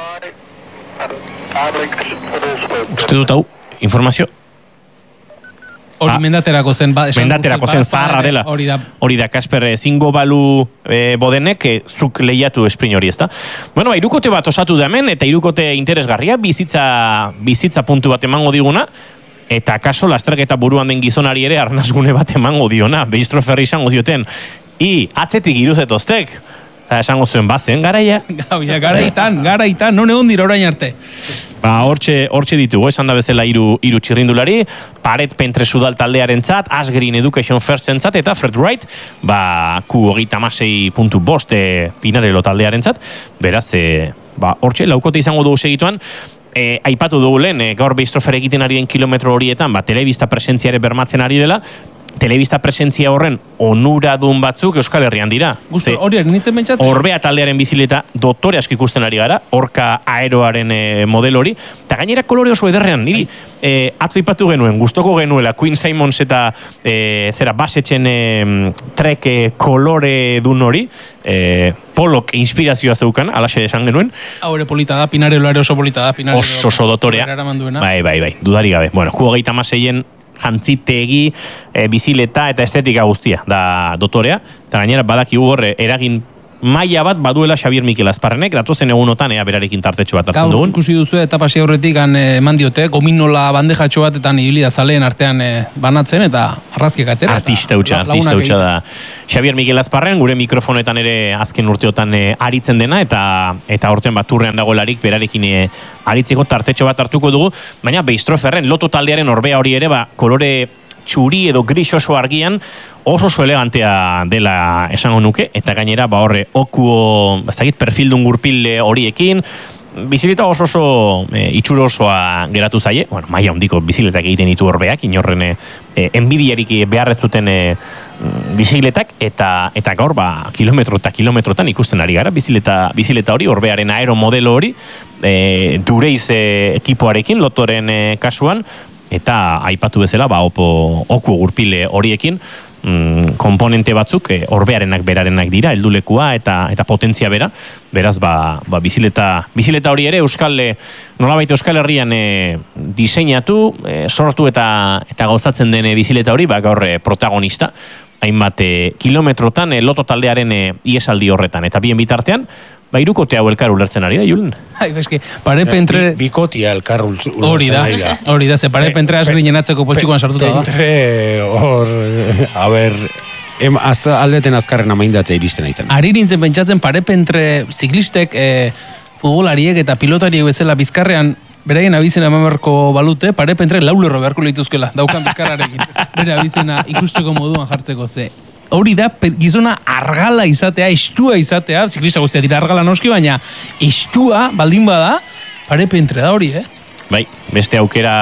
uste dut hau, informazio hori mendaterako zen, ba, mendaterako zen zaharra dela. Hori da. Hori da, Kasper, zingo balu e, Bodenek, e, zuk lehiatu esprin hori, ezta? Bueno, ba, irukote bat osatu da hemen, eta irukote interesgarria, bizitza, bizitza puntu bat emango diguna, eta kaso lasterketa buruan den gizonari ere arnazgune bat emango diona, Behistroferri izango dioten, i, atzetik iruzetoztek, eta esango zuen bazen, garaia. Garaitan, garaitan, non egon dira orain arte. Ba, hortxe, hortxe ditugu, esan da bezala hiru hiru txirrindulari, Paret Pentre Sudal taldearen zat, Asgreen Education Firsten zat, eta Fred Wright, ba, ku hogeita hamasei puntu bost e, Pinarello taldearen zat, beraz, e, ba, hortxe, laukote izango dugu segituan, e, aipatu dugu lehen, e, gaur Behistrofer egiten ari den kilometro horietan, ba, telebista presentziare bermatzen ari dela, telebista presentzia horren onuradun batzuk Euskal Herrian dira. Gusto, hori nintzen pentsatzen. Orbea taldearen bizileta dotore asko ikusten ari gara, orka aeroaren e, model hori, eta gainera kolore oso ederrean, niri e, atzo ipatu genuen, gustoko genuela Queen Simons eta e, zera basetxen e, trek e, kolore dun hori, e, polok inspirazioa zeukan, alaxe esan genuen. Haure polita da, Pinarello ere oso polita da, Pinarello. Oso oso dotorea. Bai, bai, bai, dudari gabe. Bueno, kubo gehi tamaseien jantzitegi, e, bizileta eta estetika guztia da dotorea, eta gainera badakigu horre eragin maila bat baduela Xabier Mikel Azparrenek, datozen egunotan ea berarekin tartetxo bat hartzen dugun. Gaur ikusi duzu eta pasi aurretik eman diote, gominola bandejatxo batetan ibili da zaleen artean e, banatzen eta arrazkiak atera. Artista hutsa, artista hutsa da. Xabier Mikel Azparren, gure mikrofonetan ere azken urteotan e, aritzen dena, eta eta urtean bat turrean dagoelarik berarekin e, aritzeko tartetxo bat hartuko dugu, baina Beistroferren, loto taldearen orbea hori ere, ba, kolore txuri edo gris oso argian oso oso elegantea dela esango nuke, eta gainera ba horre okuo, bazakit, perfildun gurpil horiekin, bizileta oso oso e, itxuro osoa geratu zaie, bueno, maia hondiko biziletak egiten ditu horbeak, inorren e, enbidiarik beharrez duten e, biziletak, eta eta gaur ba kilometro eta kilometrotan ikusten ari gara, bizileta, bizileta hori, horbearen aero modelo hori, e, Dureiz e, ekipoarekin, lotoren e, kasuan, eta aipatu bezala, ba, opo, oku gurpile horiekin, mm, komponente batzuk, e, orbearenak berarenak dira, heldulekua eta eta potentzia bera, beraz, ba, ba bizileta, bizileta hori ere, Euskal, nolabait Euskal Herrian e, diseinatu, e, sortu eta eta gauzatzen den bizileta hori, ba, gaur e, protagonista, hainbat e, kilometrotan, e, loto taldearen e, iesaldi horretan, eta bien bitartean, ba, irukote hau elkar ulertzen ari da, Julen? Ai, eske, pare pentre... Bi, bikotia elkar ulertzen hori da, ari da. Hori da, ze pare pentre asgrinen atzeko poltsikoan sartuta da. Pentre, hor, a ber, em, azta, aldeten azkarren amaindatzea iristen aizen. Ari nintzen pentsatzen pare pentre ziklistek, e, futbolariek eta pilotariek bezala bizkarrean, beraien abizena emanberko balute, pare pentre laulerro beharko lituzkela, daukan bizkarrarekin. Bere abizena ikusteko moduan jartzeko, ze... Hori da, gizona argala izatea, estua izatea, ziklista guztia dira argala noski, baina estua, baldin bada, pare pentre da hori, eh? Bai, beste aukera,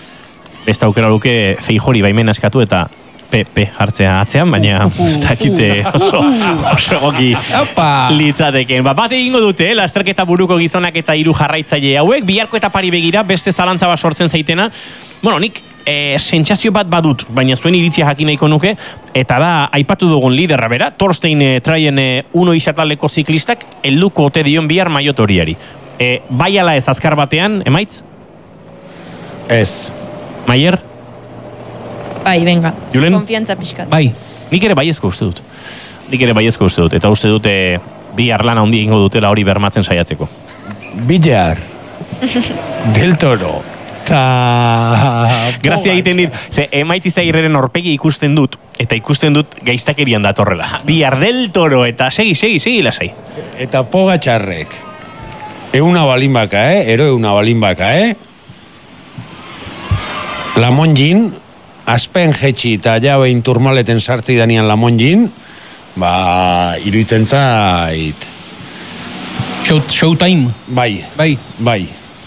beste aukera luke Feijori baimen askatu eta P P hartzea atzean, baina ez dakite oso, oso egoki litzateken. Ba, bat egingo dute, lasterketa buruko gizonak eta hiru jarraitzaile hauek, biharko eta pari begira, beste zalantza bat sortzen zaitena. Bueno, nik e, sentsazio bat badut, baina zuen iritzia jakin nahiko nuke, eta da, aipatu dugun liderra bera, Torstein e, traien e, uno isataldeko ziklistak, helduko ote dion bihar maiot horiari. E, bai ala ez azkar batean, emaitz? Ez. Maier? Bai, venga. Julen? Konfiantza pixkat. Bai. Nik ere baiezko uste dut. Nik ere baiezko uste dut. Eta uste dute bi arlana handi egingo dutela hori bermatzen saiatzeko. Billar. Del Toro. Ta... Grazia egiten dit. Ze, emaitz izairreren orpegi ikusten dut. Eta ikusten dut gaiztakerian datorrela. Billar Del Toro. Eta segi, segi, segi lasai. Eta Pogatxarrek. Euna balinbaka, eh? Ero euna balinbaka, eh? Lamonjin, aspen jetxi eta jabein turmaleten sartzi danian Lamonjin, ba, iruditzen zait. Show, showtime. Bai. Bai. Bai.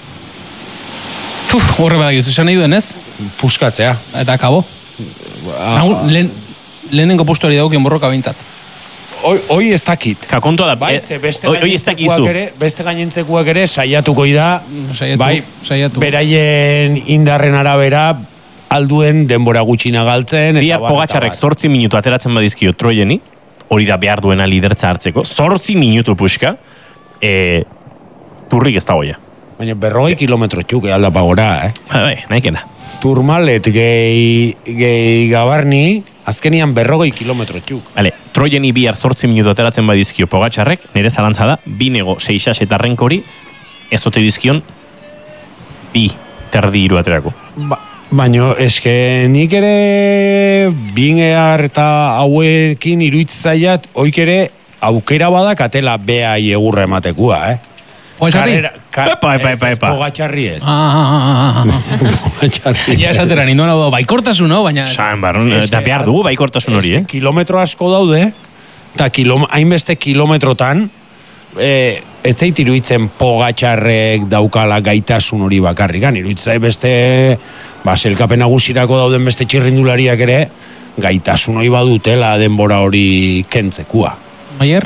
Uf, horre badakizu, esan nahi duen, ez? Puskatzea. Eta akabo. Ba, Lehen, lehenengo postuari daukien borroka behintzat. Hoi, hoi ez dakit. Ka kontua da, Bai, eh, ze beste hoi ez dakizu. ere, beste gainentzekuak ere saiatuko da, Saiatu, bai, saiatu. beraien indarren arabera alduen denbora gutxina galtzen. eta Bihar bar, eta Pogatxarrek bar. zortzi minutu ateratzen badizkio Troieni, hori da behar duena lidertza hartzeko, zortzi minutu puxka, e, turrik ez da goia. Baina berrogei kilometro txuke aldapa gora, eh? Bai, bai, nahikena. Turmalet gehi, gehi gabarni, azkenian berrogei kilometro txuk. Vale, Troieni bihar zortzi minutu ateratzen badizkio Pogatxarrek, nire zalantza da, binego seixas eta renkori, ez ote dizkion, bi terdi hiru aterako. Ba, baina eske nik ere bingear eta hauekin iruitzaiat, oik ere aukera badak atela beai egurra ematekua, eh? Pogatxarri? Epa, epa, epa, epa. Pogatxarri ez. Ah, ah, ah, ah. Pogatxarri. Ja esatera, ninduan hau da, baikortasun, no? Baina... San barron, eta behar dugu baikortasun hori, eh? Kilometro asko daude, eta kilom, hainbeste kilometrotan, e, ez zait iruitzen Pogatxarrek daukala gaitasun hori bakarrikan, iruitzai beste, ba, selkapen nagusirako dauden beste txirrindulariak ere, gaitasun hori badutela denbora hori kentzekua. Maier?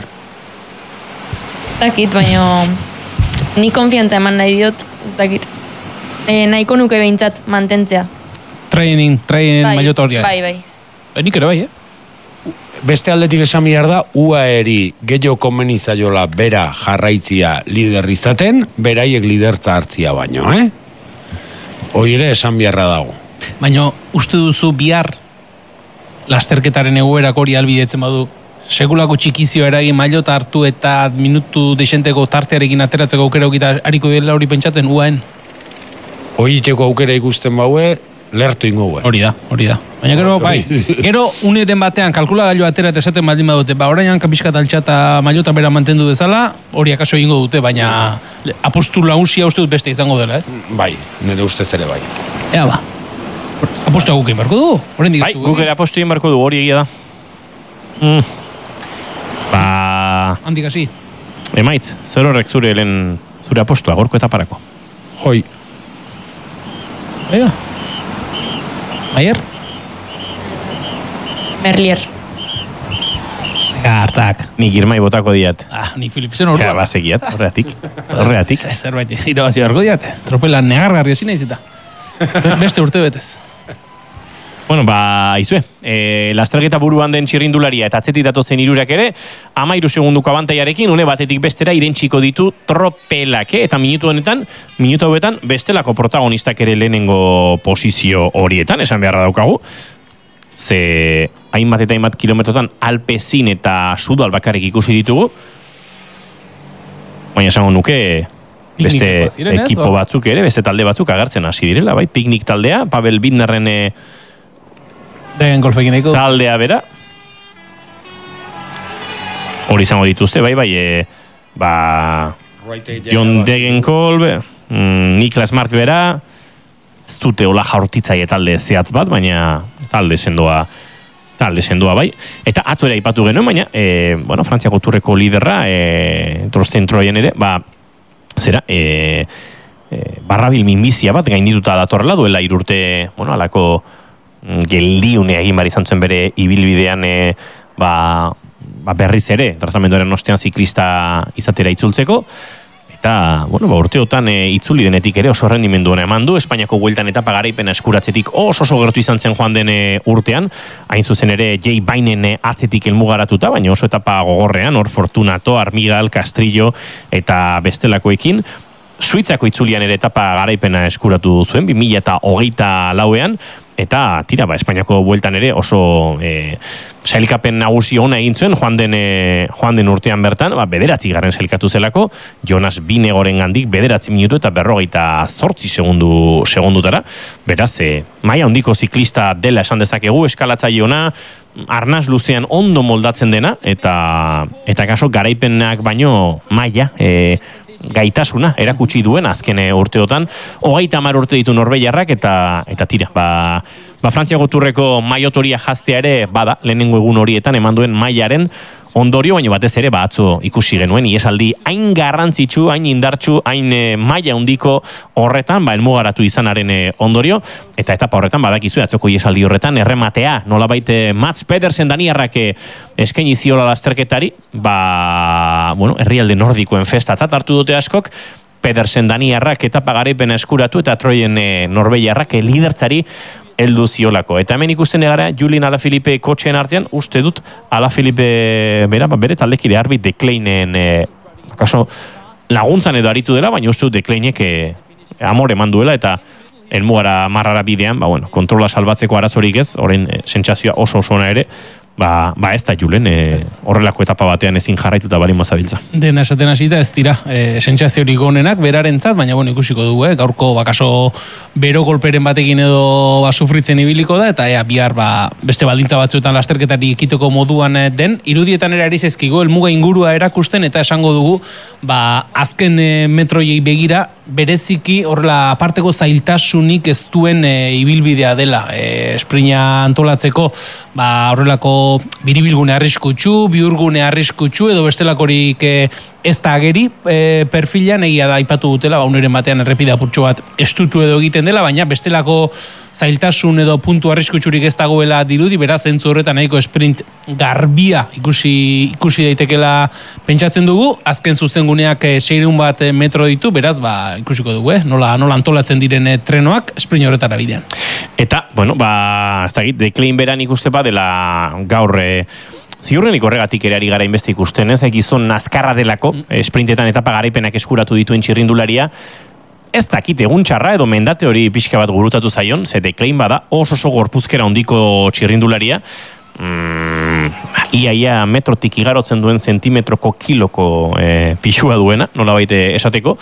Ez dakit, baina ni konfiantza eman nahi diot, ez dakit. E, nahiko nuke behintzat mantentzea. Training, training Bai, mailota hori. bai, bai. E, nik ere bai, eh? Beste aldetik esan behar da, U A E-ri gehiago konbenizaiola bera jarraitzia lider izaten, beraiek lidertza hartzia baino, eh? Hoi ere esan beharra dago. Baina uste duzu bihar lasterketaren egoerak hori albidetzen badu, sekulako txikizio eragin mailota hartu eta minutu desenteko tartearekin ateratzeko aukera okita hariko dela hori pentsatzen U A E-en? Hoi iteko aukera ikusten baue, lertu ingo gue. Hori da, hori da. Baina gero, bai, gero uneren batean kalkulagailu atera eta esaten baldin badute, ba, orain hanka pixkat altxata mailota bera mantendu dezala, hori akaso egingo dute, baina apostu launsia uste dut beste izango dela, ez? Bai, nire ustez ere bai. Ea ba, apostu guk egin barko du? Bai, guk ere apostu egin barko du, hori egia da. Mm. Ba... Handik hasi. Emaitz, zer horrek zure lehen zure apostua, gorko eta parako. Joi. Ega. Maier? Merlier. Ega, hartzak. Ni girmai botako diat. Ah, ni Philipsen ordua. Ja, basegiat, horreatik. Horreatik. Zerbait, irabazi barko diat. Tropela negargarri hasi nahiz eta. Beste urte betez. Bueno, ba, izue, e, lasterketa buruan den txirrindularia eta atzetik datozen irurak ere, amairu segunduko abantaiarekin, une batetik bestera irentsiko ditu tropelak, eh? Eta minutu honetan, minutu hauetan, bestelako protagonistak ere lehenengo posizio horietan, esan beharra daukagu, ze hainbat eta hainbat kilometrotan Alpezin eta Sudal bakarrik ikusi ditugu, baina esango nuke, beste ziren, ez, ekipo o? batzuk ere, beste talde batzuk agertzen hasi direla, bai, piknik taldea, Pavel Bindnerren Degen golfekin eko. taldea bera. Hori izango dituzte, bai, bai, e, ba, Jon Degenkolb, mm, Niklas Mark bera, ez dute hola jaurtitzaile talde zehatz bat, baina talde sendoa, talde sendoa bai. Eta atzo ere aipatu genuen, baina, e, bueno, Frantziako turreko liderra, e, Torsten Troyen ere, ba, zera, e, e, barrabil minbizia bat gaindituta datorrela, duela irurte, bueno, alako geldiune egin bar izan zuen bere ibilbidean e, ba, ba berriz ere tratamenduaren ostean ziklista izatera itzultzeko eta bueno, ba, urteotan e, itzuli denetik ere oso rendimendu hona eman du Espainiako bueltan etapa garaipena eskuratzetik oso oso gertu izan zen joan den e, urtean, hain zuzen ere Jay Bainen e, atzetik helmugaratuta, baina oso etapa gogorrean, hor Fortunato, Armigal, Castrillo eta bestelakoekin. Suitzako itzulian ere etapa garaipena eskuratu zuen, bi mila hogeita lauean, eta tira, ba, Espainiako bueltan ere oso e, sailkapen nagusi ona egin zuen, joan den, e, joan den urtean bertan, ba, bederatzi garren sailkatu zelako, Jonas Binegoren gandik bederatzi minutu eta berrogeita zortzi segundu, segundutara, beraz, e, maila handiko ziklista dela esan dezakegu, eskalatzaile ona, arnaz luzean ondo moldatzen dena, eta, eta kaso garaipenak baino maila, e, gaitasuna erakutsi duen azken urteotan, hogeita hamar urte ditu norbeiarrak eta eta tira, ba, ba Frantziako turreko maiotoria jaztea ere bada, lehenengo egun horietan eman duen mailaren ondorio, baina batez ere ba atzo ikusi genuen iesaldi hain garrantzitsu, hain indartsu, hain e, maila handiko horretan, ba helmugaratu izanaren e, ondorio, eta etapa horretan badakizu atzoko iesaldi horretan errematea, nolabait e, Mats Pedersen daniarrak e, eskaini ziola lasterketari, ba bueno, herrialde nordikoen festatzat hartu dute askok, Pedersen daniarrak etapa garaipena eskuratu eta Troyen e, norbeiarrak e, lidertzari heldu ziolako. Eta hemen ikusten egara, Julien Alaphilippe kotxeen artean, uste dut Alaphilippe bera, ba, bere taldekide Arvid de Kleinen e, akaso laguntzan edo aritu dela, baina uste dut de Kleinek e, amore eman duela eta helmugara marrara bidean, ba, bueno, kontrola salbatzeko arazorik ez, orain e, sentsazioa oso oso ona ere, ba, ba ez da Julen, e, horrelako etapa batean ezin jarraituta balin mazabiltza. Dena esaten hasita ez dira, e, sentsaziorik onenak berarentzat, baina bueno, ikusiko dugu, eh? Gaurko bakaso bero golperen batekin edo ba, sufritzen ibiliko da, eta ea, bihar ba, beste baldintza batzuetan lasterketari ekiteko moduan den, irudietan ere ari zaizkigo, helmuga ingurua erakusten, eta esango dugu, ba, azken e, metroiei begira, bereziki horrela aparteko zailtasunik ez duen e, ibilbidea dela, e, esprina antolatzeko, ba, horrelako biribilgune arriskutsu, bihurgune arriskutsu edo bestelakorik e, ez da ageri e, perfilan egia da aipatu dutela, ba, uneren batean errepide apurtxo bat estutu edo egiten dela, baina bestelako zailtasun edo puntu arriskutsurik ez dagoela dirudi, beraz zentzu horretan nahiko sprint garbia ikusi ikusi daitekela pentsatzen dugu, azken zuzenguneak seiehun bat metro ditu, beraz, ba, ikusiko dugu, eh? nola, nola antolatzen diren trenoak sprint horretara bidean. Eta, bueno, ba, ez dakit, deklein beran ikuste ba dela gaur, e, ziurrenik horregatik ere ari gara inbeste ikusten, ez, gizon nazkarra delako, mm. sprintetan etapa garaipenak eskuratu dituen txirrindularia, ez dakit egun txarra edo mendate hori pixka bat gurutatu zaion, ze deklein bada oso oso gorpuzkera ondiko txirrindularia, mm, ia ia metrotik igarotzen duen zentimetroko kiloko e, pixua duena, nola baite esateko,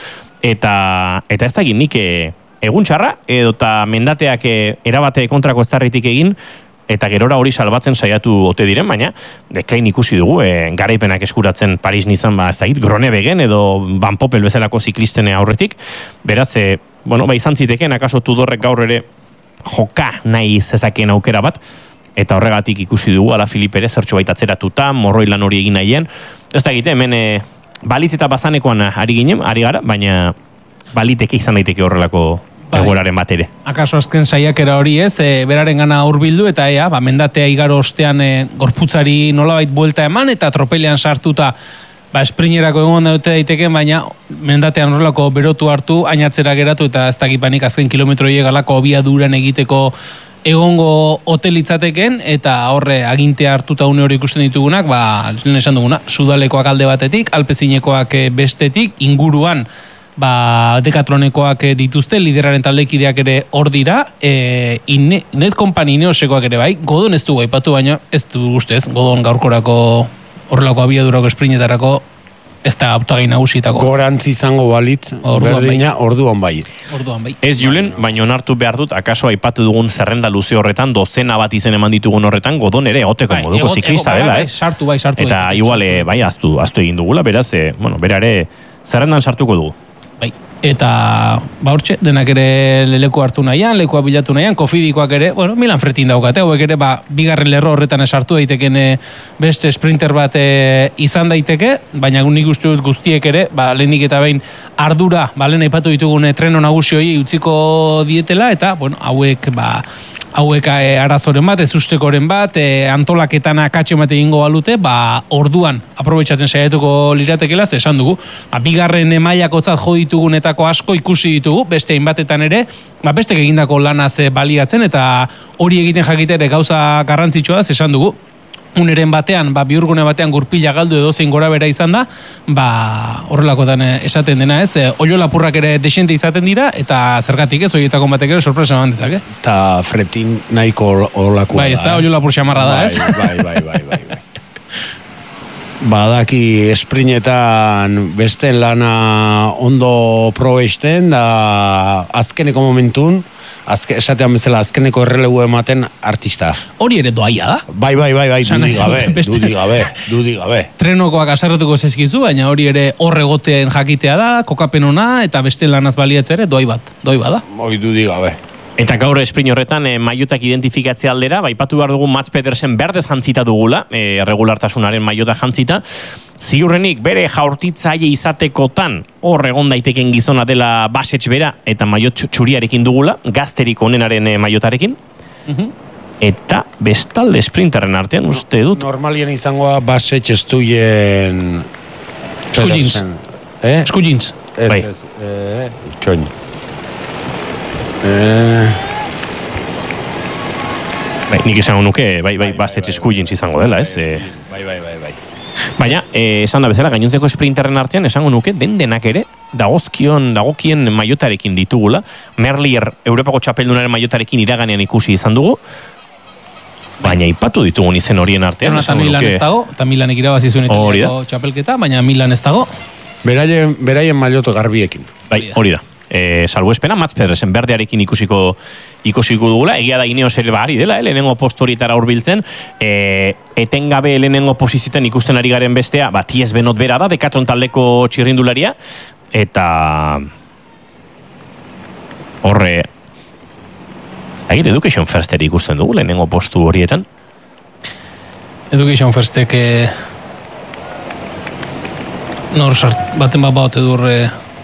eta, eta ez dakit nik egun txarra edo eta mendateak erabate kontrako eztarritik egin, eta gerora hori salbatzen saiatu ote diren, baina deklein ikusi dugu, e, garaipenak eskuratzen Paris Nizan, ba, ez da, Gronebegen edo Van Poppel bezalako ziklisten aurretik, beraz, e, bueno, ba, izan ziteken, akaso Tudorrek gaur ere joka nahi zezakeen aukera bat, eta horregatik ikusi dugu, ala Filip ere zertxo baita atzeratuta, morroi lan hori egin nahien, ez da egite, hemen e, balitz eta bazanekoan ari ginen, ari gara, baina baliteke izan daiteke horrelako egoraren bat ere. Akaso azken saiakera hori ez, e, beraren gana hurbildu eta ea, ba, mendatea igaro ostean e, gorputzari nolabait buelta eman eta tropelean sartuta ba, esprinerako egon dute daiteken, baina mendatean horrelako berotu hartu, ainatzera geratu eta ez dakipanik azken kilometroi egalako obiaduran egiteko egongo hotelitzateken eta horre agintea hartuta une hori ikusten ditugunak, ba, lehen esan duguna, sudalekoak alde batetik, alpezinekoak bestetik, inguruan ba, dekatronekoak dituzte, lideraren taldekideak ere hor dira, e, Inet Company Ineosekoak ere bai, Godon ez du gaipatu, baina ez du guztez, Godon gaurkorako horrelako abiadurako esprinetarako ez da autagai nagusietako. Gorantz izango balitz, berdina, orduan bai. Orduan bai. Ez Julen, baina onartu behar dut, akaso aipatu dugun zerrenda luze horretan, dozena bat izen eman ditugun horretan, Godon ere egoteko bai, moduko ziklista dela, ez? Sartu bai, sartu. Eta bai, igual, bai, aztu, aztu egin dugula, beraz, e, bueno, berare zerrendan sartuko dugu. Bai. Eta, ba hortxe, denak ere leku hartu nahian, lekua bilatu nahian, Kofidikoak ere, bueno, Milan Fretin daukate, hauek ere, ba, bigarren lerro horretan esartu daiteken beste sprinter bat e, izan daiteke, baina nik uste dut guztiek ere, ba, lehenik eta behin ardura, ba, lehen aipatu ditugune treno nagusi hori utziko dietela, eta, bueno, hauek, ba, hauek e, arazoren bat, ez ustekoren bat, e, antolaketan akatxe mate egingo balute, ba, orduan aprobetxatzen saiatuko liratekela, ze esan dugu, ba, bigarren mailako jo ditugunetako asko ikusi ditugu, beste hainbatetan ere, ba, bestek egindako lanaz baliatzen, eta hori egiten jakitere gauza garrantzitsua da, ze esan dugu, uneren batean, ba, bihurgune batean gurpila galdu edo zein gora bera izan da, ba, horrelakotan esaten dena ez, oio lapurrak ere desente izaten dira, eta zergatik ez, horietako batek ere sorpresa eman dezake. Eta fretin nahiko olakua bai, da. Ez da, oio lapur xamarra da, ez? Bai, bai, bai, bai, bai. Badaki esprinetan beste lana ondo probesten, da azkeneko momentun, azke, esatean bezala azkeneko errelegu ematen artista. Hori ere doaia da. Bai, bai, bai, bai, dudi gabe, dudi gabe, dudi gabe. Trenokoak asarretuko zezkizu, baina hori ere horregoteen jakitea da, kokapen ona, eta beste lanaz baliatze ere doi bat, doi bada. Hoi dudi gabe. Eta gaur esprint horretan, e, maiotak identifikatzea aldera, baipatu behar dugu Mats Pedersen berdez jantzita dugula, e, regulartasunaren maiota jantzita, ziurrenik bere jaurtitzaile izatekotan hor egon daiteken gizona dela Basech bera, eta maiot txuriarekin dugula, gazterik onenaren e, maiotarekin, uh-huh. Eta bestalde sprinterren artean, uste dut. Normalien izangoa Basech estuien... Skujins. Eh? Skujins. Ez, bai. ez, eh, txoin. Eh... Bai, nik esango nuke, bai, bai, Basech Skujins izango dela, ez? Bai, bai, bai, bai. Baina, eh, esan da bezala, gainontzeko sprinterren artean, esango nuke, den denak ere, dagozkion, dagokien maiotarekin ditugula. Merlier, Europako txapeldunaren maiotarekin iraganean ikusi izan dugu, baina ipatu ditugun izen horien artean. Eta Milan ez dago, eta Milanek irabazi zuen italiako txapelketa, baina Milan ez dago. Beraien, beraien maioto garbiekin. Bai, hori da. E, salbuespena, Mats Pedersen berdearekin ikusiko ikusiko dugula, egia da Ineos ere bari dela, eh, lehenengo postorietara hurbiltzen, e, etengabe lehenengo posizioetan ikusten ari garen bestea, ba, Ties Benot bera da, Decathlon taldeko txirrindularia, eta horre egit Education Firsteri ikusten dugu, lehenengo postu horietan. Education Firstek e, nor sart, baten bat baute durre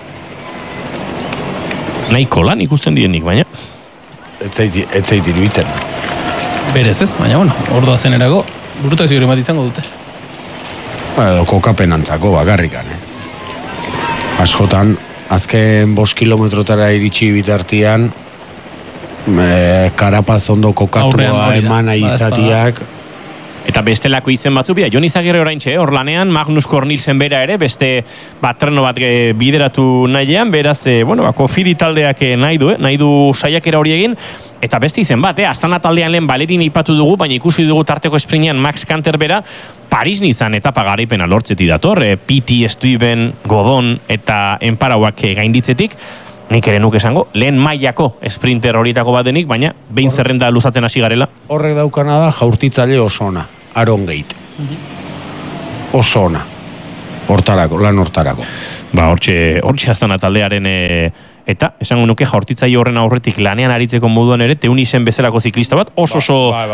nahiko lan ikusten dienik, baina Ez zait iruditzen. berez ez, baina bueno, ordua zen erago. burutazio hori bat izango dute. Ba, edo kokapenantzako bakarrikan, eh? Askotan, azken bost kilometrotara iritsi bitartian, e, karapaz ondo kokatua emana izatiak. Eta bestelako izen batzu bida, Jon Izagirre oraintxe, hor lanean, Magnus Cornilsen bera ere, beste bat treno bat e, bideratu nahian, beraz, e, bueno, ba, Kofidi taldeak e, nahi du, eh? nahi du saiakera hori egin, eta beste izen bat, eh? Astana taldean lehen balerin ipatu dugu, baina ikusi dugu tarteko esprinean Max Kanter bera, Paris Nizan etapa garaipena lortzetik dator, e, Piti, Stuyven, Godon eta Enparauak e, gainditzetik, nik ere nuke esango, lehen mailako sprinter horietako bat denik, baina behin zerrenda luzatzen hasi garela. Horrek daukana da jaurtitzaile oso ona, Aaron Gate. Oso ona. Hortarako, lan hortarako. Ba, hortxe, hortxe Astana taldearen e, eta esango nuke jaurtitzaile horren aurretik lanean aritzeko moduan ere, Teun izen bezalako ziklista bat, oso oso